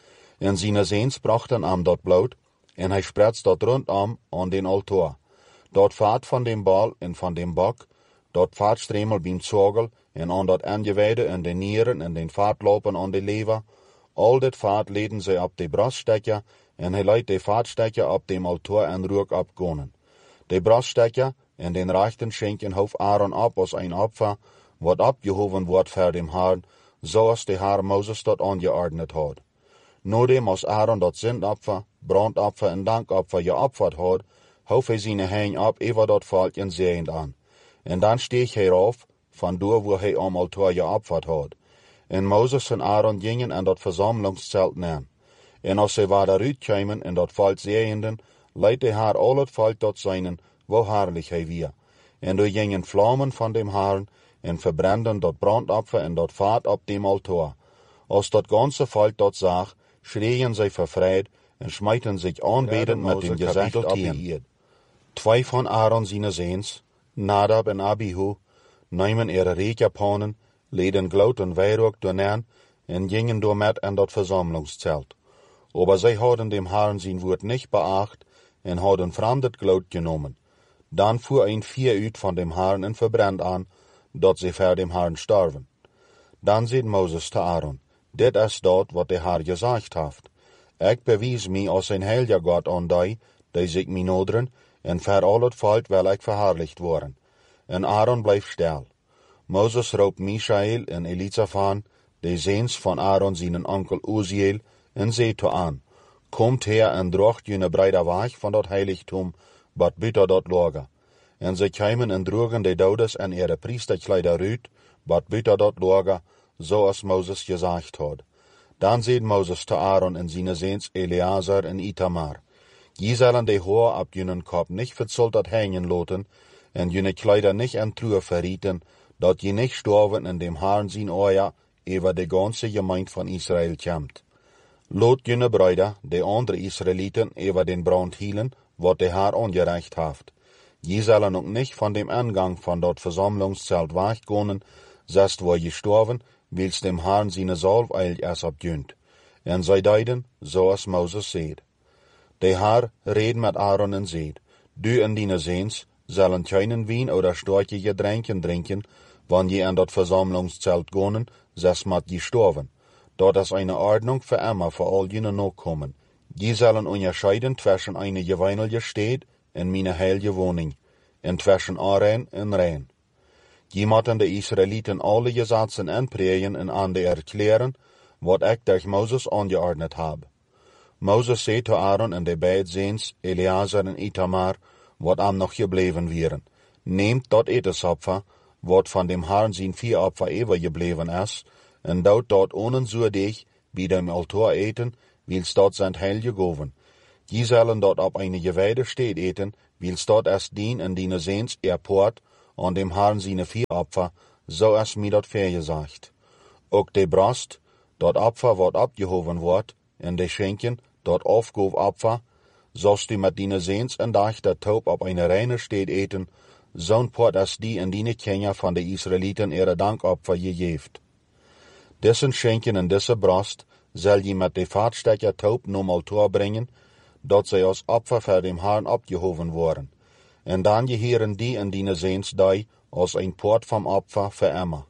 En zijn zeens brachten aan dat bloed, en hij spretst dat rondom aan den altaar. Dat vaat van dem bal en van dem bak, dat vaatstremel beim zorgel, en aan dat aangewijde en de nieren en den vaatlopen aan de lever, al dat vaat leden zij op de braststekker, en hij leidt de vaatstekker op dem altaar en rook opgonen. De braststekker en den rechten schenken hof Aaron op als een opfer, wat opgehoven wordt voor dem Herrn, zoals de Heer Moses dat aangeordnet had. Nodem als Aaron dat zindopfer, brandopfer en dankopfer geopferd had, hof hij zijn heen op over dat volk en zeend aan. En dan steeg hij af, van door waar hij am altaar geopferd had. En Moses en Aaron gingen aan dat verzamelingszelt neer. En als zij waar daaruit kwamen en dat volk zeenden, leidt de Heer al het volk tot zijnen, wo herrlich hij weer. En er gingen vlammen van dem Herrn, en verbranden dat brandopfer en dat vaat op dem altaar. Als dat ganze volk dat zag, schreien zij vervreid en smijten zich aanbedend met den gezicht op de eerd. Twee van Aaron zijn zeens, Nadab en Abihu, nemen ihre reekjapanen, leden glout en weirook doornaan en gingen door met aan dat verzamelingszelt. Aber zij hadden dem Herrn zijn woord niet beacht en hadden vreemd glout genomen. Dan fuhr een 4 uit van dem Herrn en verbrennt aan, dat zij voor dem Herrn starven. Dan zei Moses te Aaron, dit is dat wat de Heer gezegd heeft. Ik bewijs mij als een heilige God aan die zich mij noderen, en voor al het volk wil ik verherrlicht worden. En Aaron bleef stil. Moses roept Michael en Elizaphan, de zeens van Aaron zijn onkel Uziel, en zei toe aan, komt her en drocht jene breide weg van dat heiligtum, wat buiten dat lager. En zij kwamen en droegen de douders en ihre priesterkleider uit, wat buiten dat lager, zoals Moses gezegd had. Dan zei Moses te Aaron en zijn zeens Eleazar en Itamar, je zullen de haar op jenen kop niet verzolterd hängen laten, en jene kleider niet aan truhe verrieten, dat je niet sterven in dem Herrn zijn oor, over de ganze gemeente van Israël komt. Laat jene bruider, de andere Israëlieten, over den brand hielen, wat de Heer aangereicht heeft. Je zullen ook niet van dem Eingang van dat verzamelingszelt wegkomen, zest waar je sterven, wils dem Herrn zijn zalf eilig is opjunt. En zij deiden, zoals Moses zei. De Heer reed met Aaron en zei, du en dine zeens zullen keinen wien oder sterke Getränken drinken, wanneer je aan dat verzamelingszelt gonen, zest mat je sterven. Dat is eine Ordnung für immer für all jene Nachkommen. Je zullen unterscheiden zwischen eine gewöhnliche Stadt en meine heilige Wohnung, en zwischen Arein en Rein. Je moeten de Israëlieten alle Gesetzen aanpregen en aan de erklären, wat ik durch Moses angeordnet habe. Moses zei te Aaron en de beide zeens, Eleazar en Itamar, wat am noch gebleven wären. Nehmt dat etensopfer, wat van dem Herrn zijn 4 Opfer overgebleven is, en dout dat onenzuurdig bij dem altaar eten, wils dat zijn heilige goven. Die sollen dort op eine geweide Steed eten, wils dort erst dien in die Seens Port und dem Herrn seine Viehopfer, so as mir dort vergesagt. Ook de Brast, dort Opfer wat abgehoven wordt, en de Schenken, dort Aufgoof Opfer, sollst du mit dine Seens en Dach der Taub op eine reine Steed eten, zo'n Port as die in dine Kenia van de Israeliten ihre Dankopfer gegeeft. Dessen Schenken en desse Brast, zal je met de Vaatstecker Taub nochmal toebringen, dat zij als Opfer voor dem Herrn abgehoven worden. En dan geheren die in dine Seens die als een Port vom Opfer für immer.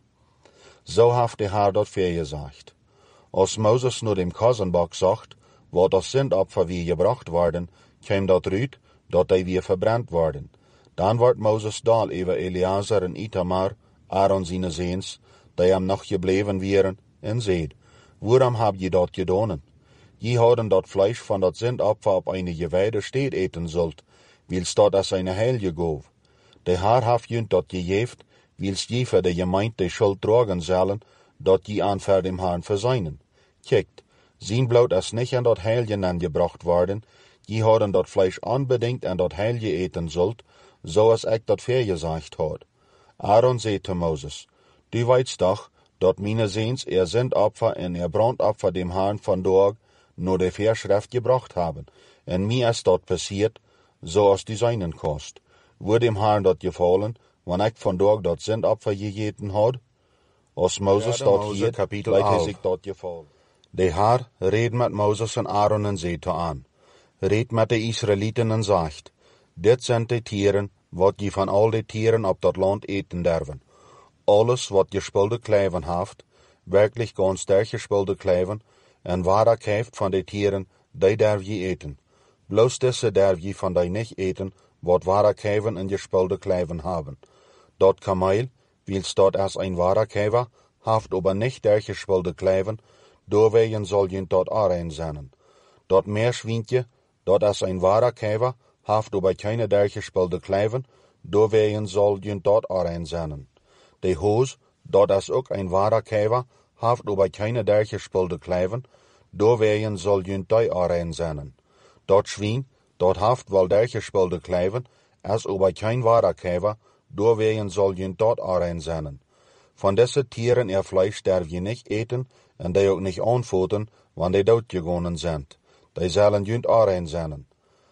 So haft de Herr dort vergesagt. Als Moses nur dem Kassenbock sagt, wo das Sündopfer wie gebracht worden, käm dort rüt, dat die wir verbrannt worden. Dann wordt Moses dal über Eleazar en Itamar, Aaron seine Seens, die am noch gebleven wären, en seht, worum hab je dort gedonen? Je hadden dat Fleisch van dat Sündopfer op eine geweide Steed eten sollt, wils dort as eine Heilige gov. De Herr haft junt dat gegeeft, wils je für de Gemeinde de Schuld tragen sollen, dat je aan voor dem Herrn verseinen. Kijkt, zien bloot as nicht an dat Heilige angebracht worden, je hadden dat Fleisch unbedingt an dat Heilige eten sollt, so as ik dat vergesagt had. Aaron zei te Moses, du weitst doch, dat meine Seens Sündopfer en Brandopfer dem Herrn van Dorg nur de Verschrift gebracht haben, en mir is dat passiert, so as die seinen kost. Wurde dem Herrn dat gefallen, wann ik van Dorg dat Sündopfer gegeten had? Als Moses dat hier, leidt sich dat gefallen. De Herr reed met Moses en Aaron en zei te aan, reed met de Israeliten en zegt, dit zijn de tieren, wat je van al de tieren op dat land eten derven. Alles wat gespulde Kleiven haft, wirklich ganz sterk gespulde Kleiven, en waar heeft van de tieren, die derf je eten. Bloos disse derf je van die nicht eten, wat wahrer Käven en gespulde Kleiven haben. Dat Kameel, wils dat als ein wahrer Käfer, haft aber nicht der gespulde Kleiven, doorwegen soll je dat arein zijn. Dat Meerschwientje, dat als ein wahrer Käfer, haft aber keine der gespulde Kleiven, doorwegen soll je dat arein zijn. De Hoos, dat als ook ein wahrer Käfer, haft aber keine der gespulde Kleiven, doorwegen soll je die arein zijn. Dat Schwien, dat haft wel der gespulde Kleiven, als aber kein wahrer Käfer, doorwegen soll je dat arein zijn. Von desse Tieren Fleisch darf je nicht eten, en die ook nicht aanvoeten, wann die doodgegonen sind. Die zullen junt arein zijn.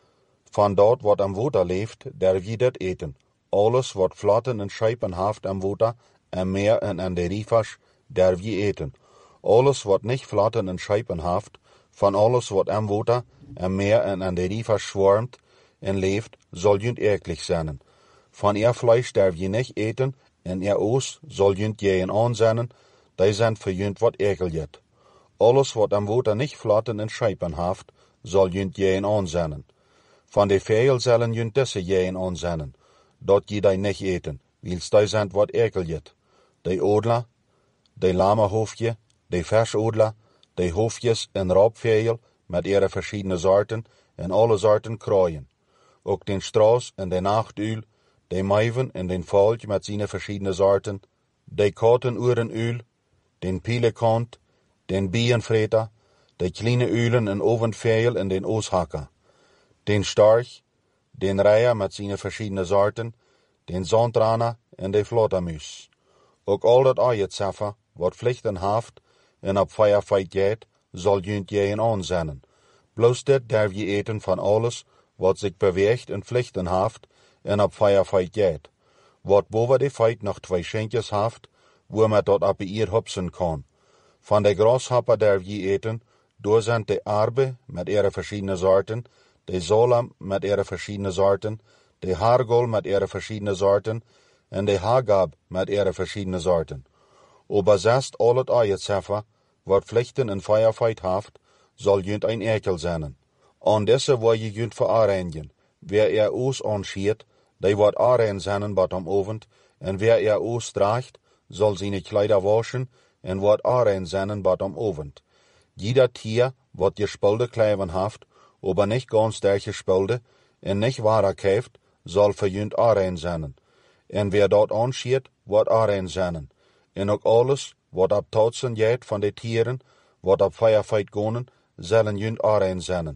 Van dat wat am Water leeft, darf je dat eten. Alles wat flatten en scheipen haft am Water, en meer en an de rivers, darf je eten. Alles wat nicht flatten en scheipen haft, van alles wat am Water, en meer en an de rivers schwarmt en leeft, soll junt eklig zijn. Van Fleisch darf je nicht eten, en Oos soll junt jeën aanzenden, die zijn für junt wat ekeljet. Alles wat am Water nicht flatten en scheipen haft, soll junt jeën aanzenden. Van de Vegel zullen junt desse jeën aanzenden, dat je die nicht eten, wils die zijn wat ekeljet. De Odler, de Lamahoofdje, de Versodler, de hoofdjes en Raubvegel met ihre verschiedene Sorten en alle Sorten Kraaien. Ook den Straus en de Nachtuil, de Meiven en den Falk met zijn verschiedene Sorten, de Kotenurenuil, den Pilekont, den Bienenvreter, de kleine Uilen en Ovendvegel en den Ooshakker, den Storch, den Reiher met zijn verschiedene Sorten, den Zandtraner en de Flottermus. Ook al dat Eietseffer, wat vlichten haft en op feierfeit geht, soll junt jeën aanzenden. Bloos dit darf je eten van alles, wat zich beweegt en vlichten haft en op feierfeit geht. Wat boven de feit nog 2 schenkjes haft, wo men dat op ihr hupsen kan. Van de Grashopper darf je eten, door zijn de Arbe met ihre verschiedene Sorten, de Solam met ihre verschiedene Sorten, de Hargol met ihre verschiedene Sorten en de Hagab met ihre verschiedene Sorten. Oberzest al het Eietseffer, wat vlichten en feierfeit haft, soll junt ein Ekel zijn. An desse wo je junt verareinigen. Wer Oos anschiert, die wordt arein zijn bat am Ovend, en wer Oos draagt, soll seine Kleider waschen, en wordt arein zijn bat am Ovend. Jeder Tier, wat gespulde Kleiven haft, aber nicht ganz der gespulde, en nicht wahrer käft, soll für junt arein zijn. En wer dort anschiert, wordt arein zijn. En ook alles, wat ab Tautsen geht van de Tieren, wat ab feierfeit gonen, zullen junt arein zijn.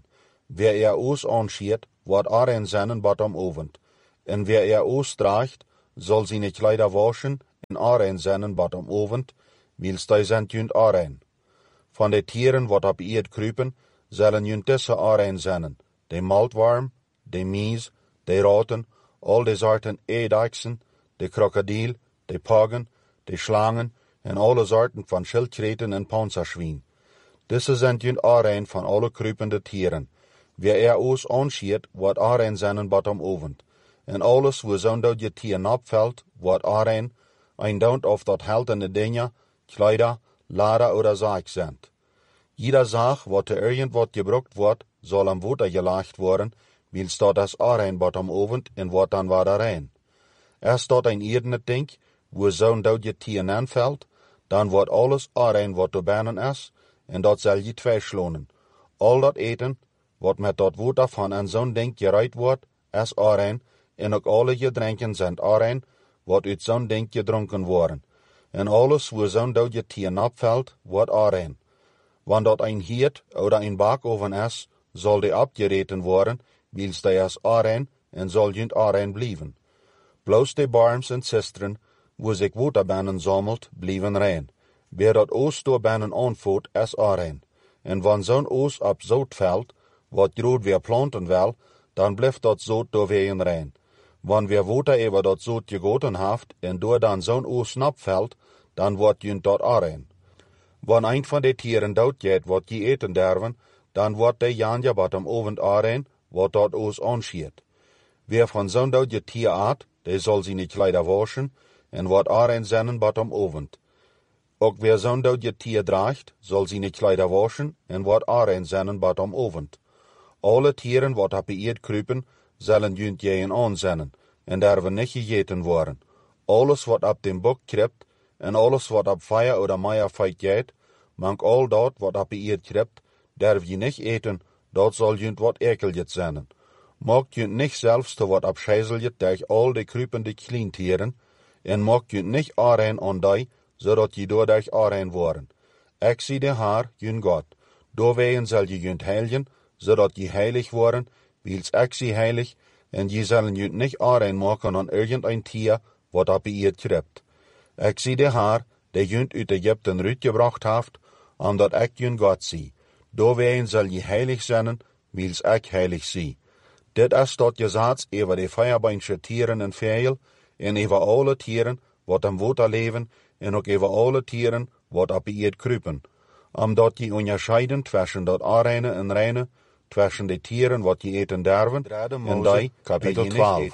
wer oos anschiet, wordt Aaron seinen bad am Ovend. En wer oos draagt, soll seine Kleider waschen, en Aaron seinen bad am Ovend, wils die sind jünd Aaron. Van de Tieren, wat op eerd kruipen, zullen jünd disse Aaron seinen, de maltworm, de mies, de raten, al de soorten eedachsen, de krokodil, de pagen, de slangen, en alle soorten van schildkreten en panzerschwien. Disse zijn jünd Aaron van alle kruipende Tieren. Wer oos anschiet, wordt Aaron seinen bad am Ovend. En alles, wo zo'n dat je tier napvalt, wordt Aaron, ein daunt of dat heldende dingen, Kleider, Lader oder Sarg sind. Jeder Sach, wat er irgendwat gebruikt wordt, zal am Water gelegt worden, wils dat das Aaron bad am Ovend en wordt dan wieder rein. Erst dat ein irdene Ding, wo zo'n dat je tier aanvalt, dan wordt alles Aaron wat te banen is, en dat zal je twee schlonen. Al dat eten, wat met dat water van een zo'n ding gereid wordt, is Aaron, en ook alle gedrinken zijn Aaron, wat uit zo'n ding gedronken worden. En alles, wo zo'n dat je tier opvalt, wordt Aaron. Want dat een hiert oder een bakoven is, zal die abgereten worden, wils die is Aaron, en zal jünd Aaron blijven. Bloos de barms en sisteren, wo zich waterbannen sammelt, blijven rein. Wer dat oos door bannen aanvoert, is Aaron. En wanneer zo'n oos op zout valt, wat groot weer planten wil, dan blijft dat zout door ween rein. Wanneer weer water over dat zout gegoten heeft, en door dan zo'n oos napvalt, dan wordt jünd dat Aaron. Wanneer een van de tieren dood gaat, wat je eten derven, dan wordt de janja bad am Ovend Aaron, wat dat oos anschiet. Wer van zo'n dood je tier aat, der zal zijn Kleider waschen, en wordt Aaron seinen bad am Ovend. Ook wer zo'n dood je tier draagt, zal zijn Kleider waschen, en wordt Aaron seinen bad am Ovend. Alle Tieren, wat op eerd kruipen, zullen jünd jeën aanzennen, en derven niet gegeten worden. Alles wat op dem bok kript, en alles wat op feier oder meierfeit gaat, mank al dat wat op eerd kript, derf je niet eten, dat zal jünd wat ekeljet zijn. Maakt jünd niet zelfs te wat op scheiseljet durch al de kruipende Kleintieren, en maakt jünd niet Aaron aan die, zodat je doordurch Aaron worden. Ik zie de haar, jünd God. Doorwegen zal je jünd heiligen, zodat je heilig worden, wils ik zie heilig, en je zullen jünd niet Aaron maken aan irgendein Tier, wat op eerd kript. Ik zie de haar, die jünd uit Egypten uitgebracht heeft, omdat ik jünd God zie. Doorwegen zal je heilig zijn, wils ik heilig zie. Dit is dat gezats over de vierbeinsche Tieren en Vögel, en over alle Tieren, wat am water leven, en ook over alle Tieren, wat op eerd kruipen. Omdat je onderscheiden tussen dat onreine en reine, tussen de Tieren wat je eten derven, en die, kapitel 12.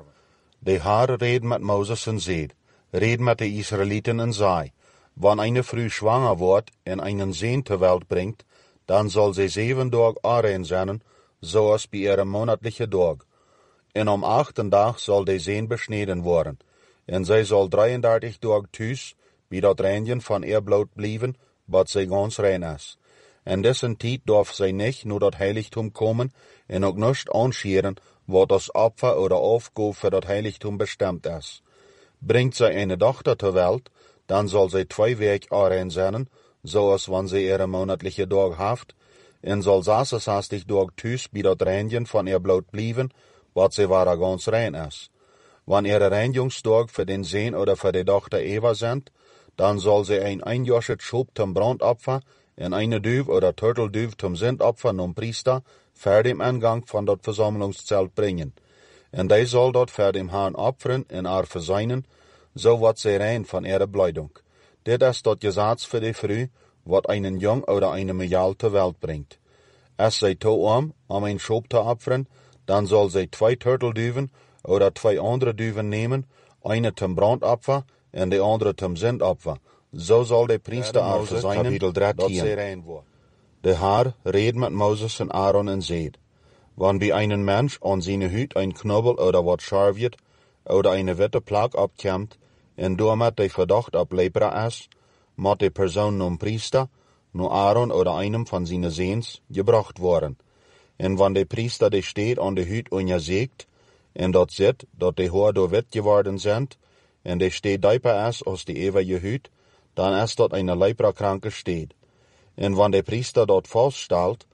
De Heer reed met Moses en zeid, red met de Israëlieten en zei, wanneer eine Frau schwanger wordt en einen Sohn ter Welt bringt, dan zal zij 7 dagen Aaron zijn, zoals bij ihre monatliche dag. En am 8. dag zal de Sohn besneden worden, en zij zal 33 dagen thuis, bij dat reinigen van ihr bloed blijven, wat zij ganz rein is. En dessen tijd darf zij niet naar dat heiligtum komen, en ook nicht anscheren, wat als Opfer oder Aufgabe für dat heiligtum bestemd is. Bringt zij eine Tochter ter Welt, dan zal zij 2 Wege Aaron zijn, zoals wanneer zij ihre monatliche dag heeft, en zal 66 dagen thuis bij dat reinigen van ihr bloed blijven, wat zij waar ganz rein is. Wanneer ihre Reinigungsdag für den Sohn oder für die Tochter Eva sind, dan zal zij een einjähriges Schub zum Brandopfer en eine Duif oder Turtelduif zum Sündopfer nom Priester für dem Eingang von dat Versammlungszelt bringen. En die zal dat für dem Herrn opferen en haar verseinen, so wat zij rein von ihrer Bleidung. Dit is dat Gesetz für die Früh, wat einen Jung oder eine Mädel zur Welt bringt. Als zij toe ein Schub te opferen, dan zal zij 2 Turtelduiven oder 2 andere Duiven nemen, eine zum Brandopfer en de andere zum Sündopfer. So zal de priester haar verseinen, dat zij rein wordt. De Heer reed met Moses en Aaron en zeid, wann bij einen Mensch an seine Hüt ein Knobbel oder wat scharf wird, oder eine witte Plak abkommt, en doormet de verdacht op lepra is, moet de persoon nom priester, no Aaron oder einem von seine Sehns, gebracht worden. En wann de priester de steed an de Hüt untersägt, en dat zit, dat de Haar door wit geworden sind, en de steed dieper is als die ewige Hüt, dan is dat eine leprakranke steed. En wann de priester dat vaststelt,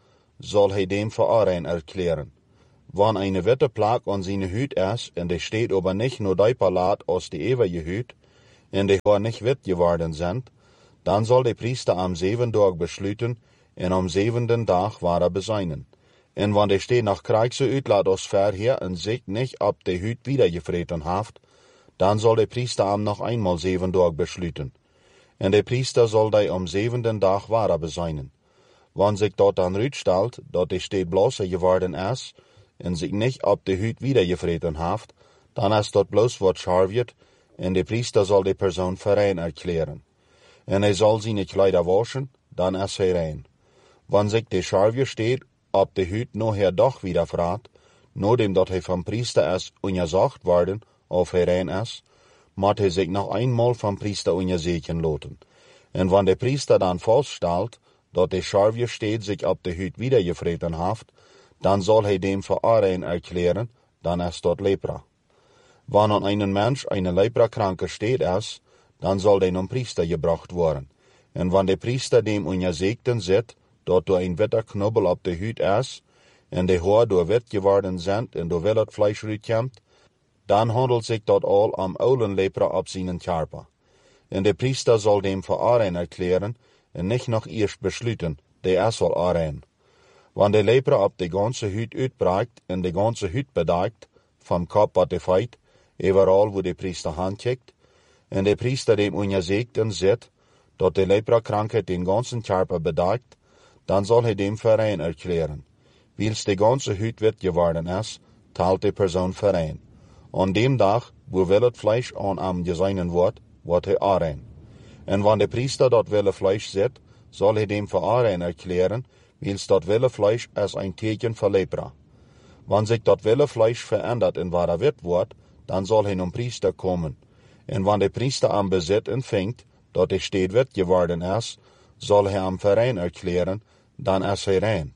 soll hij dem voor onrein erklären. Wann eine witte Plag an seine Hüt ist, und die steht aber nicht nur dieper Laat aus die ewige Hüt, und die Haar nicht witt geworden sind, dann soll der Priester am 7. Tag beschlüten, und am 7. Tag war beseinen. Und wann der steht nach Kriegse uitlaat aus verher und sich nicht ab der Hüt wiedergefreten haft, dann soll der Priester am noch einmal 7 Tag beschlüten. Und der Priester soll die am 7. Tag war beseinen. Wann sich dort dann rütstellt, dort der steht bloße geworden ist, und sich nicht ab der Hüt wiedergefreten haft, dann ist dort bloß wat scharf wird, und der Priester soll die Person für rein erklären. Und er soll seine Kleider waschen, dann ist er rein. Wann sich der Scharf steht, ab der Hüt nachher doch wieder fragt, nur dem dort er vom Priester ist untersucht worden, auf er rein ist, muss er sich noch einmal vom Priester untersuchen lassen. Und wenn der Priester dann feststellt, dort der Scharf steht, sich ab der Hüt wiedergefreten haft, dann soll er dem für unrein erklären, dann ist dort Lepra. Wenn an einem Mensch eine Leprakranke steht ist, dann soll der zum Priester gebracht werden. Und wenn der Priester dem untersuchten sieht, dort durch ein witter Knubbel ab der Hüt ist, und die Haare durch witt geworden sind und durch willet Fleisch rüberkommt, dann handelt sich dort all am oulen Lepra ab seinen Körper. Und der Priester soll dem für unrein erklären, und nicht noch erst beschlüten, der ist soll unrein. Wenn der Lepra ab die ganze Hüt uitbreikt und die ganze Hüt bedeckt, vom Kopf bis die Feit, überall wo der Priester handkickt, und der Priester dem untersuchten sieht, dort die Lepra-Krankheit den ganzen Körper bedeckt, dann soll er dem für rein erklären. Weil's die ganze Hüt witt geworden ist, teilt die Person für rein. An dem Tag, wo willet Fleisch an am geseinen wird er unrein. Und wenn der Priester dort wille Fleisch sieht, soll er dem für unrein erklären, weil's dort wille Fleisch als ein Teken für Lepra. Wenn sich dort wille Fleisch verändert in wahrer Witt wird, dann soll er zum Priester kommen. Und wenn der Priester am Besitz empfängt, dort er steht witt geworden ist, soll er am Verein erklären, dann ist er rein.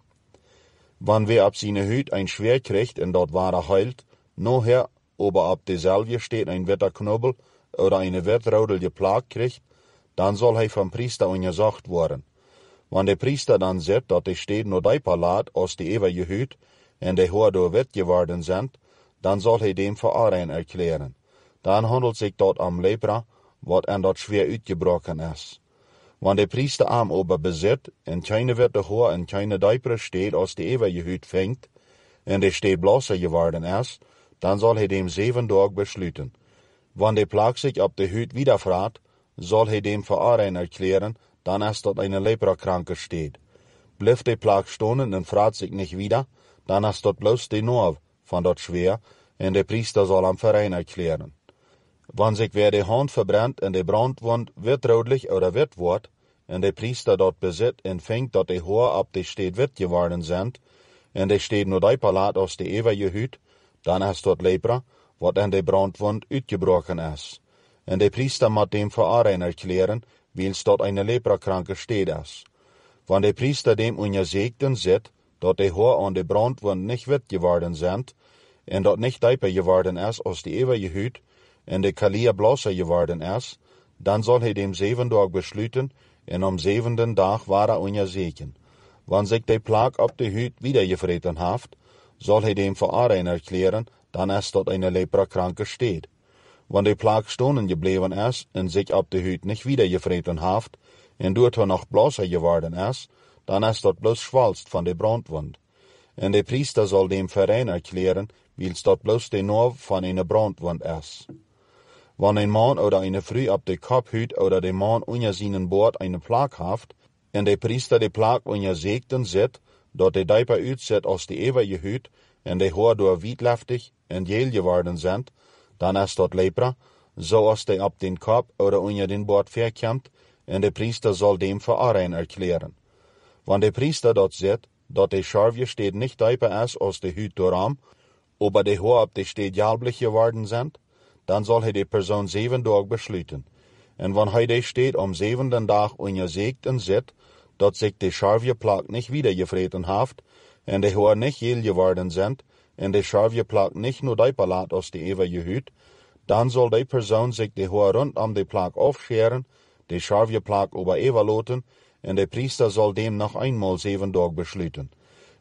Wenn wer ab seine Hüt ein Schwert kriegt und dort war er heilt, nachher aber ab derselbe steht ein witter Knubbel oder eine wittrodelige Plag kriegt, dann soll er vom Priester untersucht werden. Wenn der Priester dann sieht, dort er steht nur dieper Laat aus die ewige Hüt, und die Haare durch witt geworden sind, dann soll er dem für unrein erklären. Dann handelt sich dort am Lepra, wat an dort schwer uitgebrochen ist. Wenn der Priester am aber besitzt, und keine witte Haar und keine Deipre steht aus die ewige Hüt fängt, und der steht bloßer geworden ist, dann soll er dem 7 Tag beschlüten. Wenn der Plag sich ab der Hüt wieder fragt, soll er dem für unrein erklären, dann ist dort eine Leprakranke steht. Bleibt der Plag stehen und fragt sich nicht wieder, dann ist dort bloß die Nerv von dort schwer, und der Priester soll am Verein erklären. Wenn sich wer die Hand verbrennt und die Brandwund wird rotlich oder wird wird, und der Priester dort besitzt und fängt dort die Haare ab, die steht witt geworden sind, und die steht nur dieper Laat aus die ewige Hüt, dann ist dort Lepra, wat an die Brandwund uitgebrochen ist. Und der Priester muss dem für unrein erklären, weil's dort eine Leprakranke steht ist. Wenn der Priester dem untersuchten sieht, dort die Haare an die Brandwund nicht witt geworden sind, und dort nicht dieper geworden ist aus die ewige Hüt, und die Kalia bloßer geworden ist, dann soll er dem 7 Tag beschlüten, und am 7. Tag war er untersuchen. Wenn sich die Plag ab die Hüt wiedergefreten haft, soll er dem für unrein erklären, dann ist dort eine Leprakranke steht. Wenn die Plag stohnen geblieben ist und sich ab die Hüt nicht wiedergefreten haft, und dort noch bloßer geworden ist, dann ist dort bloß schwalzt von der Brandwund. Und der Priester soll dem Verein erklären, weil's dort bloß die Nerv von einer Brandwund ist. Wenn ein Mann oder eine Frau ab der Kopfhüt oder der Mann unter seinen Bord eine Plag haft, und der Priester die Plag untersuchten sieht, dort die Deiper utsieht aus die ewige Hüt, und die Haare durch wietlaftig und gel geworden sind, dann ist dort Lepra, so als die ab den Kopf oder unter den Bord verkommt, und der Priester soll dem für unrein erklären. Wenn der Priester dort sieht, dort die Scharfe steht nicht deiper ist aus der Hüt durcham, aber die Haare ab die steht gelblich geworden sind, dann soll er die Person 7 Tag beschlüten. Und wenn er die steht am 7. Tag untersucht und sieht, dort sich die Scharfe Plag nicht wiedergefreten haft, und die Haare nicht gel geworden sind, und die Scharfe Plag nicht nur deiper Laat aus die ewige Hüt, dann soll die Person sich die Haare rund um die Plag aufscheren, die Scharfe Plag über überloten, und der Priester soll dem noch einmal 7 Tag beschlüten.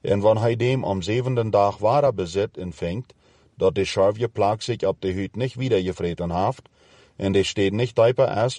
En wann hij dem am 7. Dag wahrer Besitz empfängt, dat de Scharvje Plag sich ab de Hüt nicht wieder gefreten haft, en de steht nicht deiper erst